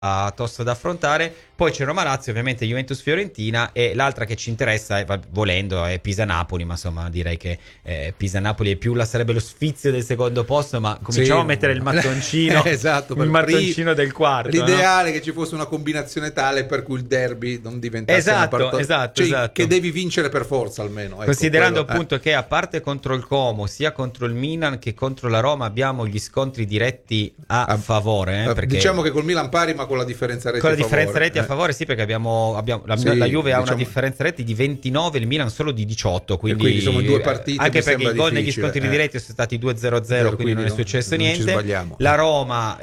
tosto da affrontare. Poi c'è Roma-Lazio, ovviamente Juventus-Fiorentina, e l'altra che ci interessa, volendo, è Pisa-Napoli, ma insomma direi che Pisa-Napoli è più sarebbe lo sfizio del secondo posto, ma cominciamo Sì, a mettere il mattoncino, esatto, il mattoncino del quarto. l'ideale No? è che ci fosse una combinazione tale per cui il derby non diventasse una Esatto, cioè, esatto. che devi vincere per forza almeno, ecco, Considerando quello, appunto che a parte contro il Como, sia contro il Milan che contro la Roma abbiamo gli scontri diretti a favore, perché diciamo che col Milan pari, ma con la differenza reti con la a favore. differenza reti a favore, sì, perché la Sì, Juve ha una diciamo, differenza reti di 29, il Milan solo di 18, e quindi sono due quindi partite, anche mi perché sembra i gol negli difficile, scontri diretti sono stati 2-0-0, quindi non è successo non ci niente. sbagliamo. La Roma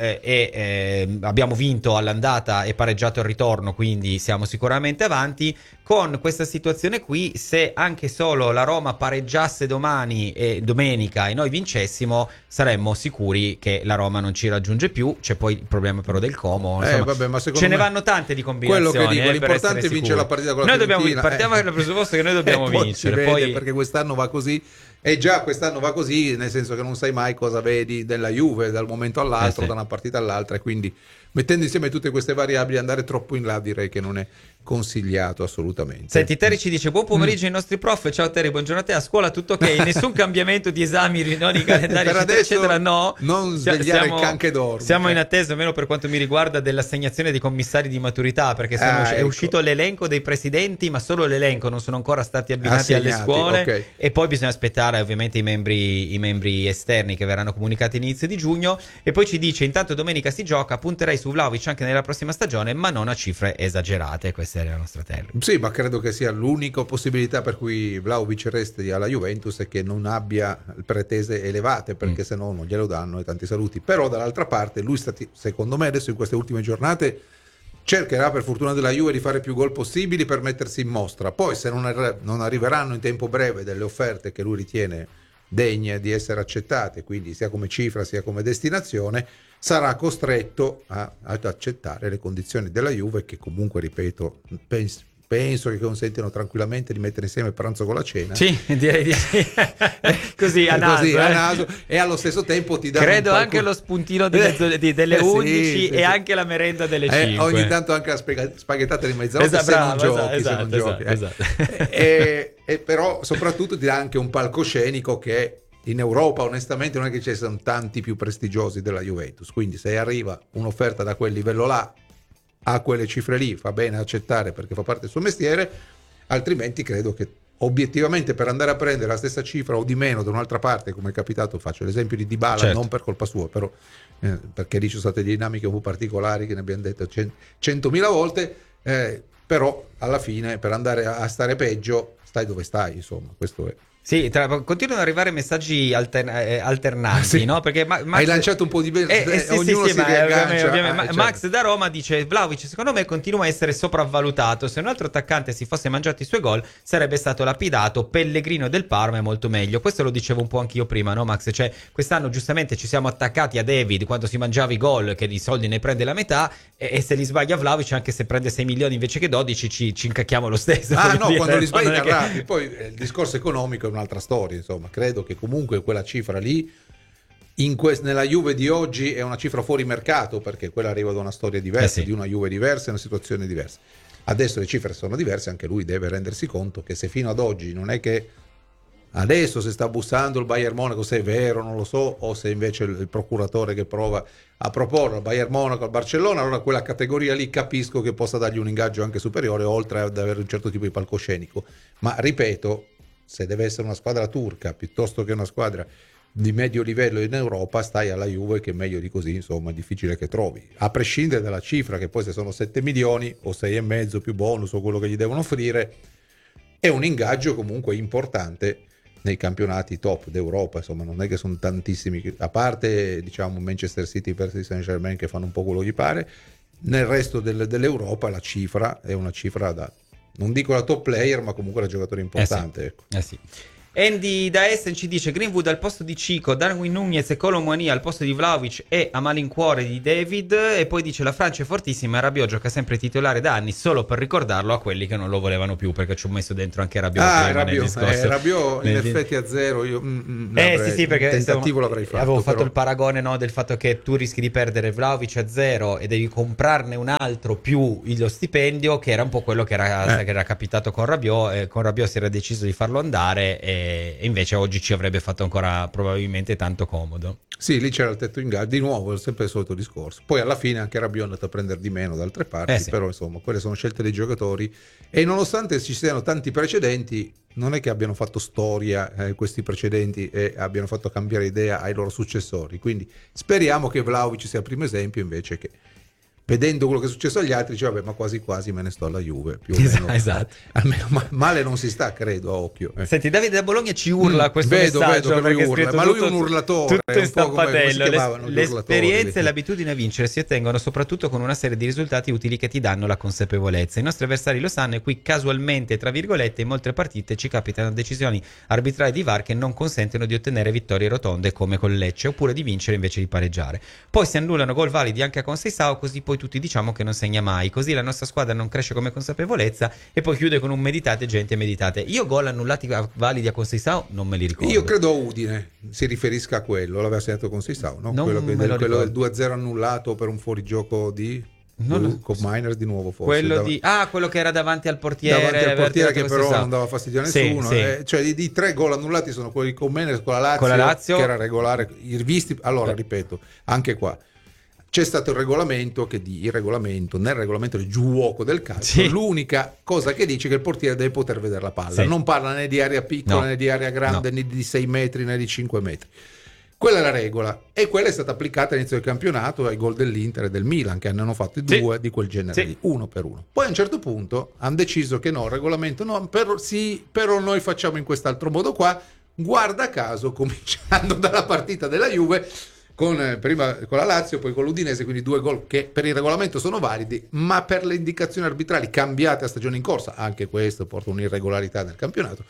abbiamo vinto all'andata e pareggiato al ritorno, quindi siamo sicuramente avanti. Con questa situazione qui, se anche solo la Roma pareggiasse domani e domenica e noi vincessimo, saremmo sicuri che la Roma non ci raggiunge più. C'è poi il problema però del Como, insomma, Vabbè, ma secondo ce ne me vanno tante di combinazioni. quello che dico, per l'importante essere è vincere sicuri. la partita con la Noi Fiorentina. Partiamo dal presupposto che noi dobbiamo poi vincere. si vede, Poi perché quest'anno va così. E già quest'anno va così, nel senso che non sai mai cosa vedi della Juve dal momento all'altro, sì. da una partita all'altra, e quindi mettendo insieme tutte queste variabili, andare troppo in là direi che non è consigliato assolutamente. Senti, Terry ci dice: buon pomeriggio ai nostri prof. Ciao Terry, buongiorno a te. A scuola tutto ok? Nessun cambiamento di esami, riunioni, calendari, Per eccetera, adesso eccetera. No, non svegliare il can che dorme. Siamo in attesa, almeno per quanto mi riguarda, dell'assegnazione dei commissari di maturità, perché è ecco, uscito l'elenco dei presidenti, ma solo l'elenco, non sono ancora stati abbinati alle assegnati, scuole. ok. E poi bisogna aspettare ovviamente i membri esterni che verranno comunicati all'inizio di giugno. E poi ci dice: intanto domenica si gioca, punterei su Vlahovic anche nella prossima stagione, ma non a cifre esagerate. Questa è la nostra Terry. Sì, ma credo che sia l'unica possibilità per cui Vlahovic resti alla Juventus e che non abbia pretese elevate, perché se no non glielo danno, e tanti saluti. Però dall'altra parte lui secondo me adesso in queste ultime giornate cercherà, per fortuna della Juve, di fare più gol possibili per mettersi in mostra. Poi se non arriveranno in tempo breve delle offerte che lui ritiene degne di essere accettate, quindi sia come cifra sia come destinazione, sarà costretto ad accettare le condizioni della Juve, che comunque, ripeto, penso che consentano tranquillamente di mettere insieme pranzo con la cena. Sì, direi di sì. Così a naso, e allo stesso tempo ti dà credo anche lo spuntino delle 11 e anche la merenda delle 5. Ogni tanto anche la spaghettata di mezzanotte, se non giochi. Esatto. E però soprattutto ti dà anche un palcoscenico che in Europa onestamente non è che ci siano tanti più prestigiosi della Juventus, quindi se arriva un'offerta da quel livello là a quelle cifre lì fa bene accettare, perché fa parte del suo mestiere, altrimenti credo che obiettivamente per andare a prendere la stessa cifra o di meno da un'altra parte, come è capitato, faccio l'esempio di Dybala, certo, non per colpa sua, però perché lì ci sono state dinamiche un po' particolari che ne abbiamo detto 100.000 volte, però alla fine per andare a stare peggio stai dove stai, insomma, questo è. Sì, continuano ad arrivare messaggi alternati, sì, no? Perché Max, hai lanciato un po' di ognuno si riaggancia. Ovviamente. Max da Roma dice: Vlahovic secondo me continua a essere sopravvalutato, se un altro attaccante si fosse mangiato i suoi gol sarebbe stato lapidato. Pellegrino del Parma è molto meglio. Questo lo dicevo un po' anch'io prima, no Max? Cioè quest'anno giustamente ci siamo attaccati a David quando si mangiava i gol, che di soldi ne prende la metà, e se li sbaglia Vlahovic, anche se prende 6 milioni invece che 12, ci incacchiamo lo stesso. Quando li sbagli arrabbi. Poi il discorso economico è un'altra storia, insomma. Credo che comunque quella cifra lì nella Juve di oggi è una cifra fuori mercato, perché quella arriva da una storia diversa, di una Juve diversa, una situazione diversa. Adesso le cifre sono diverse, anche lui deve rendersi conto che se fino ad oggi non è che adesso si sta bussando il Bayern Monaco, se è vero non lo so, o se invece il procuratore che prova a proporre al Bayern Monaco, al Barcellona, allora quella categoria lì capisco che possa dargli un ingaggio anche superiore, oltre ad avere un certo tipo di palcoscenico. Ma ripeto, se deve essere una squadra turca piuttosto che una squadra di medio livello in Europa, stai alla Juve, che meglio di così insomma è difficile che trovi, a prescindere dalla cifra, che poi se sono 7 milioni o 6,5 più bonus o quello che gli devono offrire, è un ingaggio comunque importante nei campionati top d'Europa. Insomma, non è che sono tantissimi, a parte diciamo Manchester City, Paris Saint-Germain, che fanno un po' quello che gli pare. Nel resto dell'Europa la cifra è una cifra da, non dico la top player, ma comunque la giocatore importante. Sì. Andy da Essen ci dice Greenwood al posto di Cico, Darwin Nunez e Colomwani al posto di Vlahovic e a malincuore di David, e poi dice la Francia è fortissima e Rabiot gioca sempre titolare da anni solo per ricordarlo a quelli che non lo volevano più, perché ci ho messo dentro anche Rabiot nel discorso. Rabiot in effetti a zero io sì, perché il tentativo l'avrei fatto. Avevo fatto il paragone, no, del fatto che tu rischi di perdere Vlahovic a zero e devi comprarne un altro più lo stipendio, che era un po' quello che era capitato con Rabiot, e con Rabiot si era deciso di farlo andare e invece oggi ci avrebbe fatto ancora probabilmente tanto comodo. Sì, lì c'era il tetto in gara, di nuovo sempre il solito discorso. Poi alla fine anche Rabiot è andato a prendere di meno da altre parti, sì. però insomma quelle sono scelte dei giocatori e nonostante ci siano tanti precedenti non è che abbiano fatto storia questi precedenti e abbiano fatto cambiare idea ai loro successori, quindi speriamo che Vlahovic sia il primo esempio, invece che vedendo quello che è successo agli altri, dice vabbè, ma quasi quasi me ne sto alla Juve, più o meno. Esatto. Almeno male non si sta, credo, a occhio. Senti, Davide da Bologna ci urla questo vedo messaggio, che lui urla, ma lui è tutto, un urlatore, tutto in un po' come si chiamavano gli l'esperienza urlatori. e l'abitudine a vincere si ottengono soprattutto con una serie di risultati utili che ti danno la consapevolezza. I nostri avversari lo sanno e qui casualmente, tra virgolette, in molte partite ci capitano decisioni arbitrali di VAR che non consentono di ottenere vittorie rotonde come con Lecce, oppure di vincere invece di pareggiare. Poi si annullano gol validi anche a Conceição, così poi tutti diciamo che non segna mai, così la nostra squadra non cresce come consapevolezza, e poi chiude con un meditate gente meditate. Io gol annullati validi a Conceição non me li ricordo. Io credo a Udine si riferisca a quello, l'aveva segnato Conceição, no? Quello del 2-0 annullato per un fuorigioco di con Miners di nuovo forse. Quello che era davanti al portiere. Davanti al portiere che però non dava fastidio a nessuno. Sì. Cioè di 3 gol annullati sono quelli con Miners, con la Lazio, che era regolare. Allora, ripeto, anche qua c'è stato il regolamento nel regolamento del gioco del calcio, l'unica cosa che dice che il portiere deve poter vedere la palla, non parla né di area piccola né di area grande né di 6 metri né di 5 metri. Quella è la regola e quella è stata applicata all'inizio del campionato ai gol dell'Inter e del Milan, che ne hanno fatti 2 di quel genere lì, 1-1. Poi a un certo punto hanno deciso che no, il regolamento no, però noi facciamo in quest'altro modo qua, guarda caso cominciando dalla partita della Juve prima con la Lazio, poi con l'Udinese, quindi 2 gol che per il regolamento sono validi, ma per le indicazioni arbitrali cambiate a stagione in corsa, anche questo porta un'irregolarità nel campionato,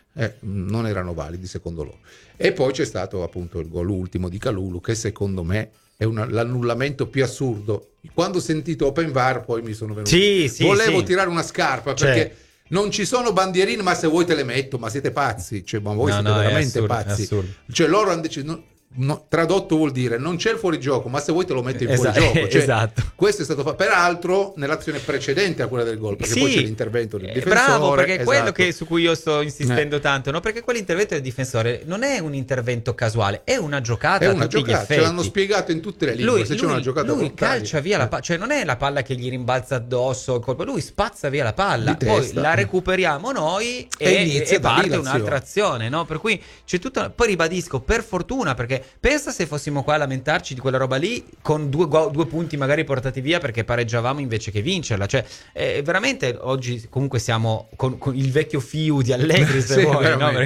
non erano validi secondo loro. E poi c'è stato appunto il gol ultimo di Kalulu, che secondo me è l'annullamento più assurdo. Quando ho sentito Open VAR poi mi sono venuti volevo tirare una scarpa, perché non ci sono bandierine, ma se vuoi te le metto, ma siete pazzi, cioè, ma voi siete veramente pazzi. Cioè loro hanno deciso tradotto vuol dire non c'è il fuorigioco, ma se vuoi te lo metti in fuorigioco, cioè, esatto. Questo è stato fatto peraltro nell'azione precedente a quella del gol, perché poi c'è l'intervento del difensore. Bravo, perché è quello su cui io sto insistendo tanto, no? Perché quell'intervento del difensore non è un intervento casuale, è una giocata, a tutti gli effetti. Ce l'hanno spiegato in tutte le lingue. Se c'è una giocata lui calcia via la palla, cioè non è la palla che gli rimbalza addosso, lui spazza via la palla, poi la recuperiamo noi e parte un'altra azione, no? Per cui c'è tutto. Poi ribadisco, per fortuna, perché pensa se fossimo qua a lamentarci di quella roba lì con due punti magari portati via perché pareggiavamo invece che vincerla, cioè veramente oggi comunque siamo con il vecchio fiu di Allegri, se vuoi, no?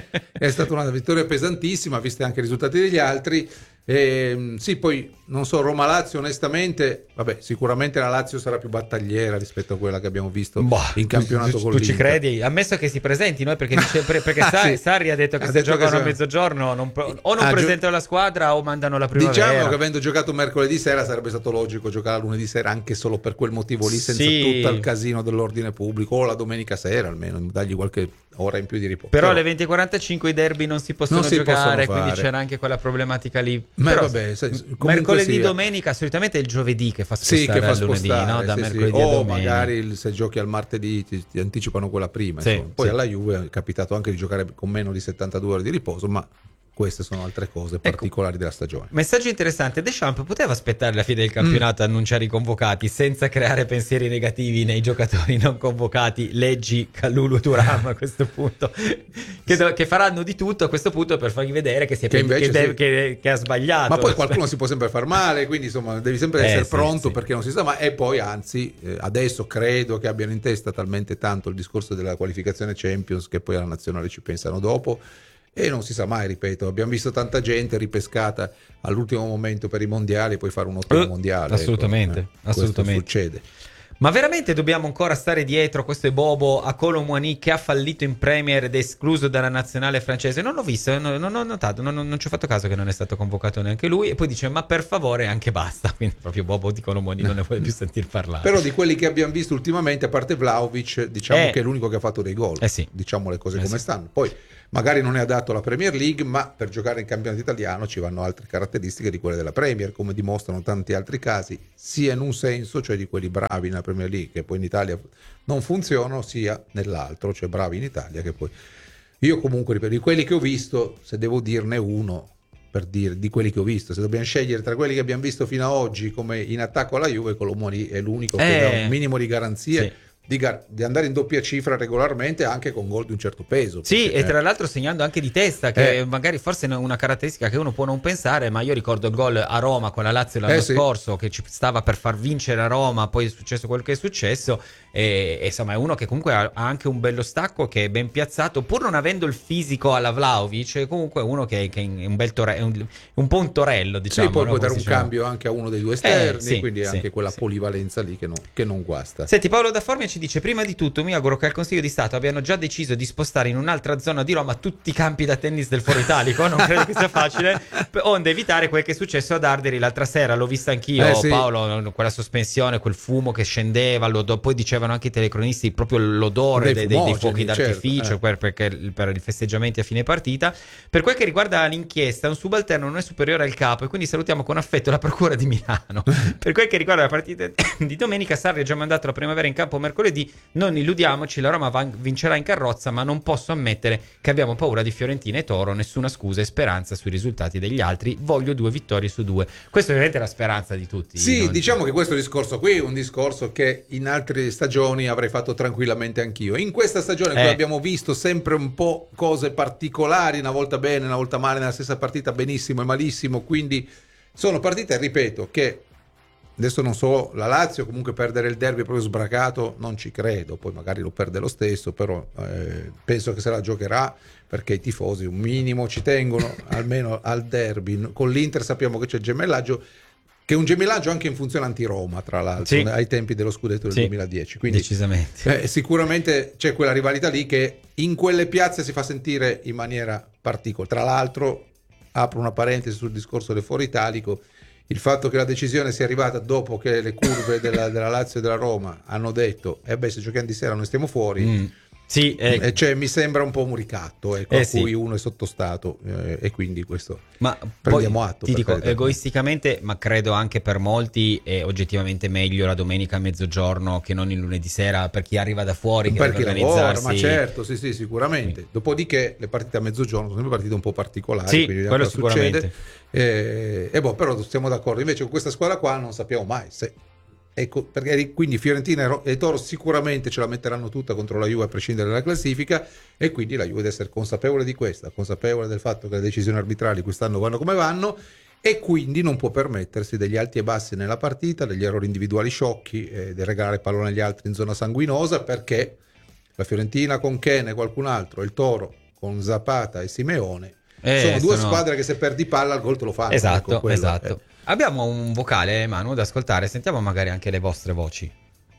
È stata una vittoria pesantissima, viste anche i risultati degli altri. Sì, poi non so, Roma-Lazio onestamente, vabbè, sicuramente la Lazio sarà più battagliera rispetto a quella che abbiamo visto in campionato con l'Inter. Tu ci credi? Ammesso che si presenti, no? Perché Sarri ha detto che se giocano a mezzogiorno non presentano la squadra o mandano la primavera. Diciamo che avendo giocato mercoledì sera sarebbe stato logico giocare lunedì sera anche solo per quel motivo lì, senza tutto il casino dell'ordine pubblico, o la domenica sera almeno, dargli qualche ora in più di riposo. Però alle 20:45 i derby non si possono giocare, quindi c'era anche quella problematica lì. Ma vabbè, mercoledì, domenica, solitamente è il giovedì che fa spostare al lunedì, no? Da mercoledì a domenica. Magari se giochi al martedì ti anticipano quella prima. Poi alla Juve è capitato anche di giocare con meno di 72 ore di riposo, ma queste sono altre cose particolari della stagione. Messaggio interessante: Deschamps poteva aspettare la fine del campionato a annunciare i convocati senza creare pensieri negativi nei giocatori non convocati, leggi Kalulu, Thuram a questo punto, che faranno di tutto a questo punto per fargli vedere che ha sbagliato. Ma poi qualcuno si può sempre far male, quindi insomma devi sempre essere pronto perché non si sa mai. E poi anzi adesso credo che abbiano in testa talmente tanto il discorso della qualificazione Champions che poi alla nazionale ci pensano dopo. E non si sa mai, ripeto, abbiamo visto tanta gente ripescata all'ultimo momento per i mondiali, puoi fare un ottimo mondiale. Assolutamente, assolutamente. Questo succede. Ma veramente dobbiamo ancora stare dietro, questo è Bobo, a Kolo Muani che ha fallito in Premier ed è escluso dalla nazionale francese? Non l'ho visto, non ho notato, non ci ho fatto caso che non è stato convocato neanche lui. E poi dice, ma per favore anche basta. Quindi proprio Bobo di Kolo Muani non ne vuole più sentir parlare. Però di quelli che abbiamo visto ultimamente, a parte Vlahovic, diciamo che è l'unico che ha fatto dei gol. Sì. Diciamo le cose come sì. stanno. Poi magari non è adatto alla Premier League, ma per giocare in campionato italiano ci vanno altre caratteristiche di quelle della Premier, come dimostrano tanti altri casi, sia in un senso, cioè di quelli bravi nella Premier League che poi in Italia non funzionano, sia nell'altro, cioè bravi in Italia che poi... Io comunque, ripeto, di quelli che ho visto, se devo dirne uno, per dire, di quelli che ho visto, se dobbiamo scegliere tra quelli che abbiamo visto fino ad oggi come in attacco alla Juve, Kolo Muani è l'unico che dà un minimo di garanzie. Sì. Di andare in doppia cifra regolarmente anche con gol di un certo peso. Sì, e tra l'altro segnando anche di testa, che magari forse è una caratteristica che uno può non pensare, ma io ricordo il gol a Roma con la Lazio l'anno scorso, che ci stava per far vincere a Roma, poi è successo quello che è successo, e insomma è uno che comunque ha anche un bello stacco, che è ben piazzato, pur non avendo il fisico alla Vlahovic, è comunque uno che è un bel un po' un torello, diciamo. Sì, poi no? può dare un cambio anche a uno dei due esterni, quindi anche quella polivalenza lì che non guasta. Senti, Paolo da Formia ci dice, prima di tutto mi auguro che al Consiglio di Stato abbiano già deciso di spostare in un'altra zona di Roma tutti i campi da tennis del Foro Italico, non credo che sia facile, onde evitare quel che è successo ad Arderi l'altra sera, l'ho vista anch'io, Paolo, quella sospensione, quel fumo che scendeva, poi dicevano anche i telecronisti proprio l'odore dei fuochi d'artificio per i festeggiamenti a fine partita. Per quel che riguarda l'inchiesta, un subalterno non è superiore al capo, e quindi salutiamo con affetto la Procura di Milano. Per quel che riguarda la partita di domenica, Sarri ha già mandato la Primavera in campo mercoledì, non illudiamoci, la Roma vincerà in carrozza, ma non posso ammettere che abbiamo paura di Fiorentina e Toro, nessuna scusa e speranza sui risultati degli altri, voglio 2 vittorie su 2. Questa ovviamente è la speranza di tutti. Sì, diciamo che questo discorso qui è un discorso che in altre stagioni avrei fatto tranquillamente anch'io. In questa stagione qui abbiamo visto sempre un po' cose particolari, una volta bene, una volta male, nella stessa partita benissimo e malissimo, quindi sono partite, ripeto, che adesso non so, la Lazio comunque perdere il derby proprio sbracato non ci credo, poi magari lo perde lo stesso, però penso che se la giocherà, perché i tifosi un minimo ci tengono almeno al derby. Con l'Inter sappiamo che c'è il gemellaggio, che è un gemellaggio anche in funzione anti-Roma, tra l'altro, ai tempi dello scudetto del 2010, quindi decisamente. Sicuramente c'è quella rivalità lì che in quelle piazze si fa sentire in maniera particolare. Tra l'altro, apro una parentesi sul discorso del Foro Italico, il fatto che la decisione sia arrivata dopo che le curve della Lazio e della Roma hanno detto se giochiamo di sera noi stiamo fuori, cioè, mi sembra un po' un ricatto, a cui uno è sottostato, e quindi questo prendiamo atto. Ti dico, egoisticamente, ma credo anche per molti è oggettivamente meglio la domenica a mezzogiorno che non il lunedì sera, per chi arriva da fuori, per chi lavora, ma certo, sì, sicuramente. Dopodiché le partite a mezzogiorno sono sempre partite un po' particolari, quindi quello sicuramente succede. Però siamo d'accordo. Invece con questa squadra qua non sappiamo mai se, ecco, perché quindi Fiorentina e Toro sicuramente ce la metteranno tutta contro la Juve a prescindere dalla classifica, e quindi la Juve deve essere consapevole di questa, consapevole del fatto che le decisioni arbitrali quest'anno vanno come vanno, e quindi non può permettersi degli alti e bassi nella partita, degli errori individuali sciocchi, di regalare pallone agli altri in zona sanguinosa, perché la Fiorentina con Ken e qualcun altro, il Toro con Zapata e Simeone sono due squadre che se perdi palla al gol te lo fanno. Esatto. Abbiamo un vocale, Manu, da ascoltare, sentiamo magari anche le vostre voci.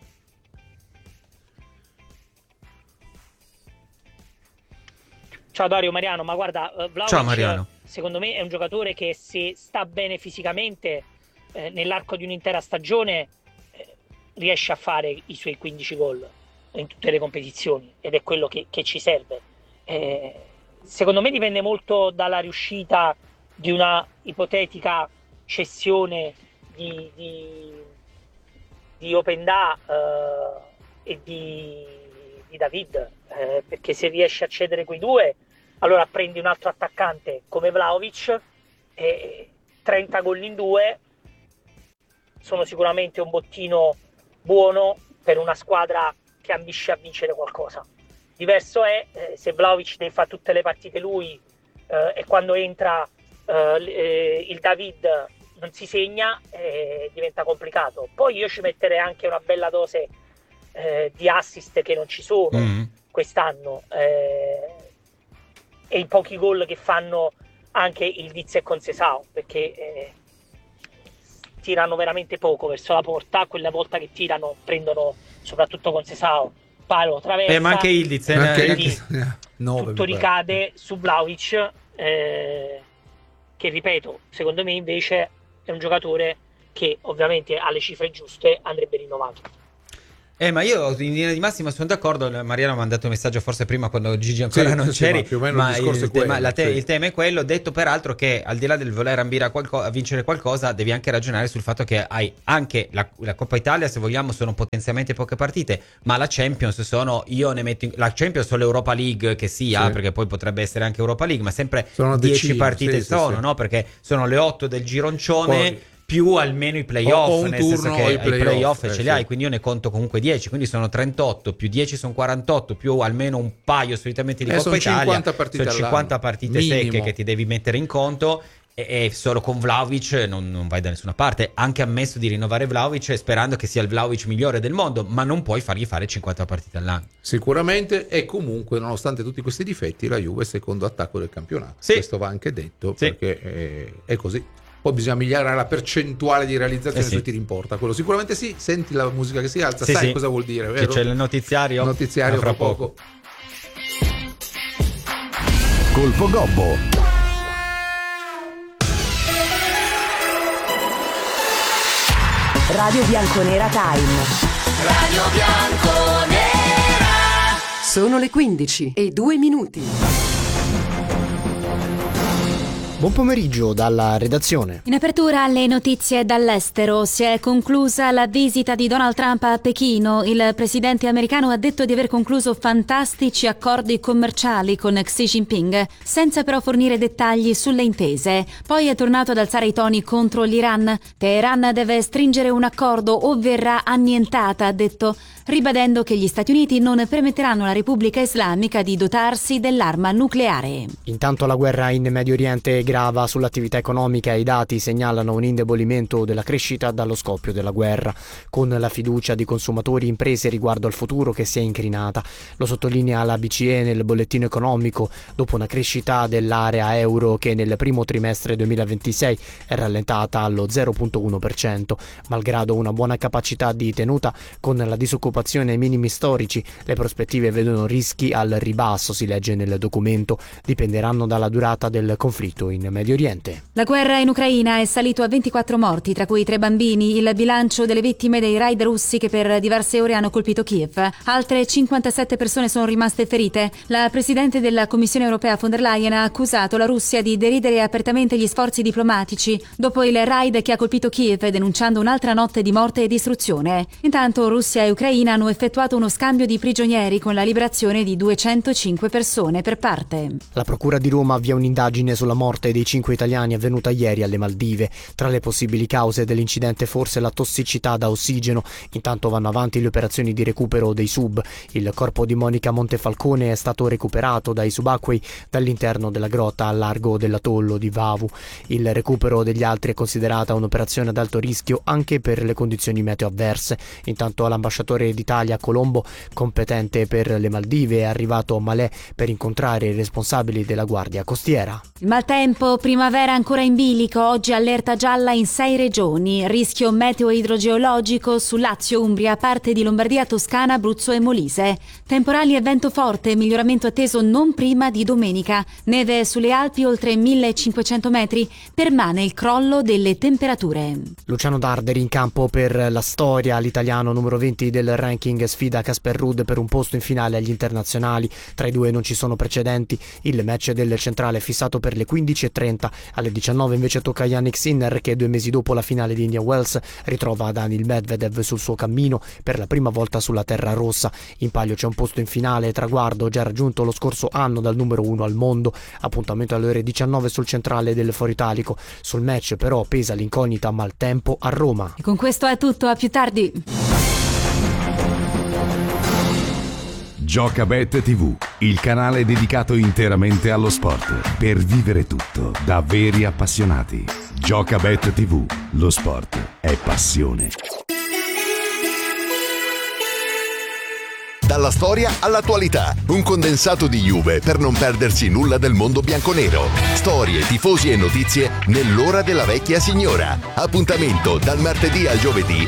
Ciao Dario, Mariano, ma guarda, Vlahovic, ciao Mariano, secondo me è un giocatore che, se sta bene fisicamente, nell'arco di un'intera stagione riesce a fare i suoi 15 gol in tutte le competizioni, ed è quello che ci serve. Secondo me dipende molto dalla riuscita di una ipotetica cessione di Openda e di David, perché se riesci a cedere quei due, allora prendi un altro attaccante come Vlahovic, e 30 gol in 2 sono sicuramente un bottino buono per una squadra che ambisce a vincere qualcosa. Diverso è se Vlahovic deve fare tutte le partite lui, e quando entra il David non si segna, diventa complicato. Poi io ci metterei anche una bella dose di assist che non ci sono quest'anno, e i pochi gol che fanno anche il Diz e Concesao, perché tirano veramente poco verso la porta, quella volta che tirano prendono, soprattutto con Sesao, palo, traversa, ma anche Ildiz, tutto ricade su Vlahovic, che ripeto, secondo me invece è un giocatore che ovviamente alle cifre giuste andrebbe rinnovato. Ma io in linea di massima sono d'accordo. Mariano mi ha mandato un messaggio forse prima quando Gigi ancora non c'eri, ma più o meno il discorso è quello, il tema è quello. Detto peraltro che al di là del voler ambire a vincere qualcosa, devi anche ragionare sul fatto che hai anche la Coppa Italia, se vogliamo, sono potenzialmente poche partite, ma la Champions sono, la Champions o l'Europa League che sia, perché poi potrebbe essere anche Europa League, ma sempre sono 10 partite no? Perché sono le 8 del gironcione. Poi, più almeno i playoff, nel senso che i playoff ce li hai, quindi io ne conto comunque 10, quindi sono 38, più 10 sono 48, più almeno un paio solitamente di Coppa Italia, 50 partite sono 50 partite minimo, secche che ti devi mettere in conto, e solo con Vlahovic non vai da nessuna parte. Anche ammesso di rinnovare Vlahovic sperando che sia il Vlahovic migliore del mondo, ma non puoi fargli fare 50 partite all'anno. Sicuramente, e comunque nonostante tutti questi difetti la Juve è il secondo attacco del campionato, questo va anche detto, perché è così. Poi bisogna migliorare la percentuale di realizzazione sui tiri in porta. Quello sicuramente sì. Senti la musica che si alza, sai cosa vuol dire, vero? Che c'è il notiziario. Fra poco. Colpo Gobbo. Radio Bianconera Time. Radio Bianconera. Sono le 15:02. Buon pomeriggio dalla redazione. In apertura alle notizie dall'estero, si è conclusa la visita di Donald Trump a Pechino. Il presidente americano ha detto di aver concluso fantastici accordi commerciali con Xi Jinping, senza però fornire dettagli sulle intese. Poi è tornato ad alzare i toni contro l'Iran. Teheran deve stringere un accordo o verrà annientata, ha detto, ribadendo che gli Stati Uniti non permetteranno alla Repubblica Islamica di dotarsi dell'arma nucleare. Intanto la guerra in Medio Oriente grava sull'attività economica e i dati segnalano un indebolimento della crescita dallo scoppio della guerra, con la fiducia di consumatori e imprese riguardo al futuro che si è incrinata. Lo sottolinea la BCE nel bollettino economico, dopo una crescita dell'area euro che nel primo trimestre 2026 è rallentata allo 0,1%, malgrado una buona capacità di tenuta con la disoccupazione ai minimi storici. Le prospettive vedono rischi al ribasso, si legge nel documento, dipenderanno dalla durata del conflitto in Medio Oriente. La guerra in Ucraina è salito a 24 morti, tra cui 3 bambini, il bilancio delle vittime dei raid russi che per diverse ore hanno colpito Kiev. Altre 57 persone sono rimaste ferite. La presidente della Commissione europea von der Leyen ha accusato la Russia di deridere apertamente gli sforzi diplomatici dopo il raid che ha colpito Kiev, denunciando un'altra notte di morte e distruzione. Intanto Russia e Ucraina hanno effettuato uno scambio di prigionieri con la liberazione di 205 persone per parte. La Procura di Roma avvia un'indagine sulla morte dei 5 italiani avvenuta ieri alle Maldive. Tra le possibili cause dell'incidente forse la tossicità da ossigeno. Intanto vanno avanti le operazioni di recupero dei sub. Il corpo di Monica Montefalcone è stato recuperato dai subacquei dall'interno della grotta al largo dell'atollo di Vavu. Il recupero degli altri è considerata un'operazione ad alto rischio anche per le condizioni meteo avverse. Intanto l'ambasciatore d'Italia a Colombo, competente per le Maldive, è arrivato a Malé per incontrare i responsabili della Guardia Costiera. Il maltempo, primavera ancora in bilico, oggi allerta gialla in 6 regioni, rischio meteo idrogeologico su Lazio, Umbria, parte di Lombardia, Toscana, Abruzzo e Molise. Temporali e vento forte, miglioramento atteso non prima di domenica. Neve sulle Alpi oltre 1500 metri, permane il crollo delle temperature. Luciano Darderi in campo per la storia, l'italiano numero 20 del ranking sfida Casper Ruud per un posto in finale agli internazionali. Tra i due non ci sono precedenti, il match del centrale è fissato per le 15:30, alle 19 invece tocca a Yannick Sinner che 2 mesi dopo la finale di Indian Wells ritrova Daniil Medvedev sul suo cammino per la prima volta sulla terra rossa. In palio c'è un posto in finale, traguardo già raggiunto lo scorso anno dal numero 1 al mondo. Appuntamento alle ore 19 sul centrale del Foro Italico. Sul match però pesa l'incognita maltempo a Roma. E con questo è tutto, a più tardi. Giocabet TV, il canale dedicato interamente allo sport, per vivere tutto da veri appassionati. Giocabet TV, lo sport è passione. dalla storia all'attualità. Un condensato di Juve per non perdersi nulla del mondo bianconero. Storie, tifosi e notizie nell'ora della vecchia signora. Appuntamento dal martedì al giovedì.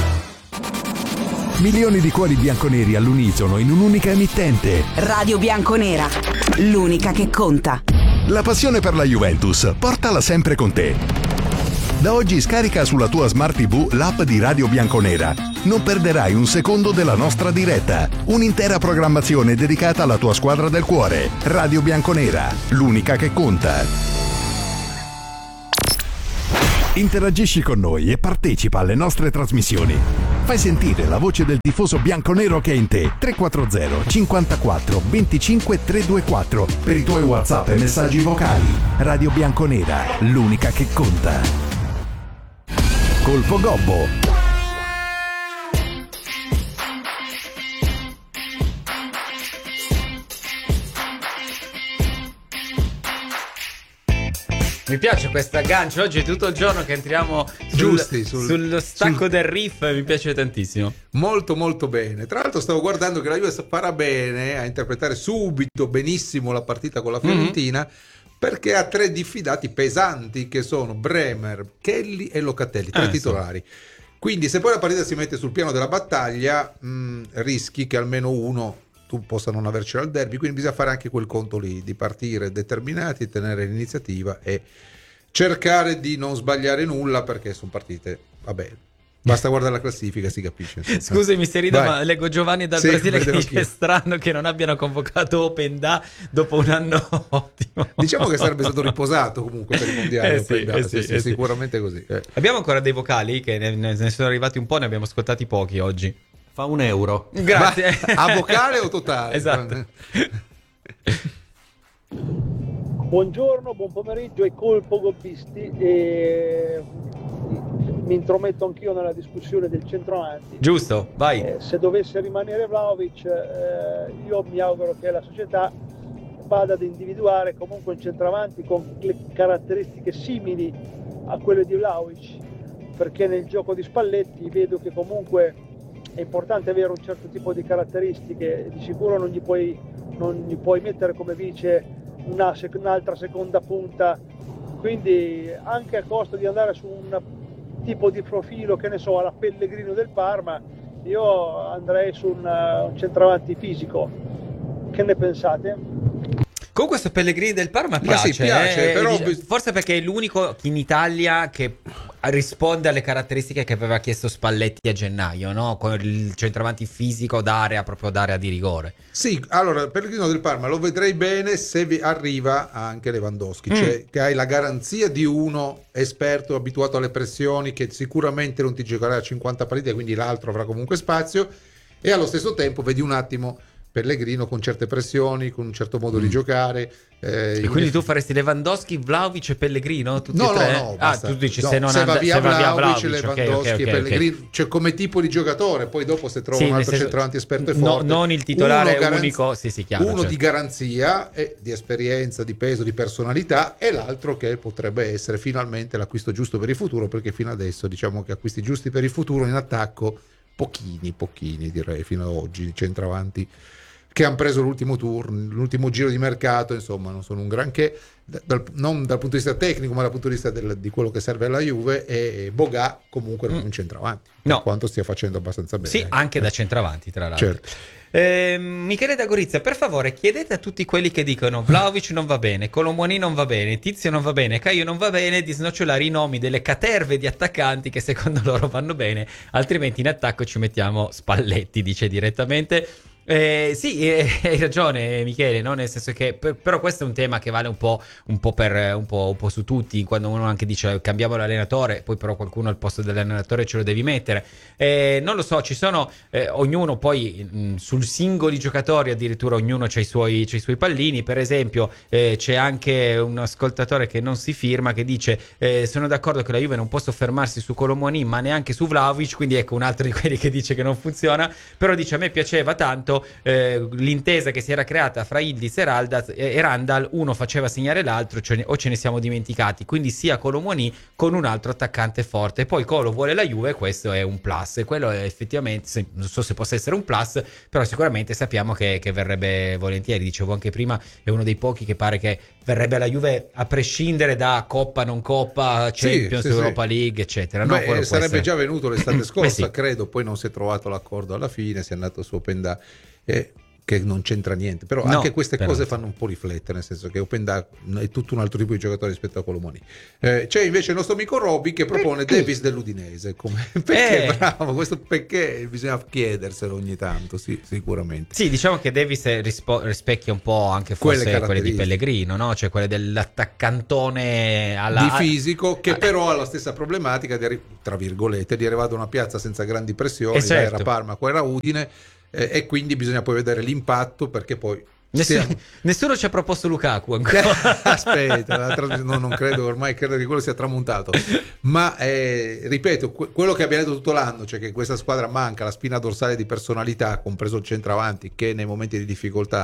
Milioni di cuori bianconeri all'unisono in un'unica emittente. Radio Bianconera, l'unica che conta. La passione per la Juventus, portala sempre con te. Da oggi scarica sulla tua Smart TV l'app di Radio Bianconera. Non perderai un secondo della nostra diretta. Un'intera programmazione dedicata alla tua squadra del cuore. Radio Bianconera, l'unica che conta. Interagisci con noi e partecipa alle nostre trasmissioni. Fai sentire la voce del tifoso bianconero che è in te. 340 54 25 324 per i tuoi WhatsApp e messaggi vocali. Radio Bianconera, l'unica che conta. Colpo Gobbo. Mi piace questo aggancio, oggi è tutto il giorno che entriamo sullo stacco del riff, mi piace tantissimo. Molto molto bene. Tra l'altro stavo guardando che la Juve farà bene a interpretare subito benissimo la partita con la Fiorentina, perché ha 3 diffidati pesanti che sono Bremer, Kelly e Locatelli, 3 titolari. Quindi se poi la partita si mette sul piano della battaglia, rischi che almeno uno tu possa non avercelo al derby, quindi bisogna fare anche quel conto lì, di partire determinati, tenere l'iniziativa e cercare di non sbagliare nulla, perché sono partite, vabbè, basta guardare la classifica, si capisce. Scusi, mi stai ridendo, ma leggo Giovanni dal Brasile che dice anch'io. È strano che non abbiano convocato Openda dopo un anno ottimo. Diciamo che sarebbe stato riposato comunque per i mondiali. Sicuramente così. Abbiamo ancora dei vocali che ne sono arrivati un po', ne abbiamo ascoltati pochi oggi. Fa €1. Grazie. A vocale o totale? Esatto. Buongiorno, buon pomeriggio ai colpo gobbisti. Mi intrometto anch'io nella discussione del centravanti. Giusto, vai. Se dovesse rimanere Vlahovic, io mi auguro che la società vada ad individuare comunque un centravanti con le caratteristiche simili a quelle di Vlahovic, perché nel gioco di Spalletti vedo che comunque è importante avere un certo tipo di caratteristiche. Di sicuro non gli puoi mettere come vice un'altra seconda punta, quindi anche a costo di andare su un tipo di profilo, che ne so, alla Pellegrino del Parma, io andrei su un centravanti fisico. Che ne pensate? Con questo Pellegrini del Parma piace, sì, piace, però forse perché è l'unico in Italia che risponde alle caratteristiche che aveva chiesto Spalletti a gennaio, no? Con il centravanti fisico d'area, proprio d'area di rigore. Sì, allora Pellegrino del Parma lo vedrei bene se arriva anche Lewandowski, cioè che hai la garanzia di uno esperto, abituato alle pressioni, che sicuramente non ti giocherà a 50 partite, quindi l'altro avrà comunque spazio, e allo stesso tempo vedi un attimo Pellegrino con certe pressioni, con un certo modo di giocare. E quindi tu faresti Lewandowski, Vlahovic e Pellegrino? Tutti No, e tre? no, basta. Tu dici No, se va via Vlahovic, Lewandowski Lewandowski e Pellegrino, cioè come tipo di giocatore. Poi dopo se trova un altro centravanti esperto e forte, non il titolare unico, si chiama, uno di garanzia e di esperienza, di peso, di personalità, e l'altro che potrebbe essere finalmente l'acquisto giusto per il futuro, perché fino adesso diciamo che acquisti giusti per il futuro in attacco pochini direi fino ad oggi, i centravanti che hanno preso l'ultimo giro di mercato, insomma non sono un granché, non dal punto di vista tecnico ma dal punto di vista di quello che serve alla Juve, e Boga comunque non è un centravanti, per quanto stia facendo abbastanza bene. Sì, anche da centravanti tra l'altro. Certo. Michele da Gorizia, per favore chiedete a tutti quelli che dicono Vlahovic non va bene, Colomboani non va bene, Tizio non va bene, Caio non va bene, di snocciolare i nomi delle caterve di attaccanti che secondo loro vanno bene, altrimenti in attacco ci mettiamo Spalletti, dice direttamente. Sì, hai ragione Michele, no? Nel senso che però questo è un tema che vale un po' su tutti, quando uno anche dice cambiamo l'allenatore, poi però qualcuno al posto dell'allenatore ce lo devi mettere, non lo so, ci sono ognuno poi sul singoli giocatori addirittura ognuno c'ha i suoi pallini. Per esempio c'è anche un ascoltatore che non si firma che dice sono d'accordo che la Juve non può soffermarsi su Colomboani ma neanche su Vlahovic, quindi ecco un altro di quelli che dice che non funziona, però dice a me piaceva tanto momento l'intesa che si era creata fra Yildiz e Randall, uno faceva segnare l'altro, o ce ne siamo dimenticati, quindi sia Colomoni con un altro attaccante forte. Poi Colo vuole la Juve, questo è un plus, e quello è effettivamente, non so se possa essere un plus, però sicuramente sappiamo che verrebbe volentieri. Dicevo anche prima, è uno dei pochi che pare che verrebbe alla Juve a prescindere da Coppa, non Coppa, Champions, Europa League, eccetera. No, sarebbe già venuto l'estate scorsa, sì. Credo, poi non si è trovato l'accordo alla fine, si è andato su Openda, che non c'entra niente, però No, anche queste però cose fanno un po' riflettere, nel senso che Openda è tutto un altro tipo di giocatore rispetto a Colomoni. C'è invece il nostro amico Robby che propone Davis dell'Udinese, perché bravo, questo perché bisogna chiederselo ogni tanto, sì, sicuramente. Sì, diciamo che Davis rispecchia un po' anche forse quelle di Pellegrino, no? Cioè quelle dell'attaccantone di fisico, che però ha la stessa problematica tra virgolette di arrivare da una piazza senza grandi pressioni, certo. era Parma, qua era Udine, e quindi bisogna poi vedere l'impatto, perché poi nessuno ci ha proposto Lukaku ancora. Aspetta, non credo, ormai credo che quello sia tramontato, ma ripeto, quello che abbiamo detto tutto l'anno, cioè che questa squadra manca la spina dorsale di personalità, compreso il centravanti, che nei momenti di difficoltà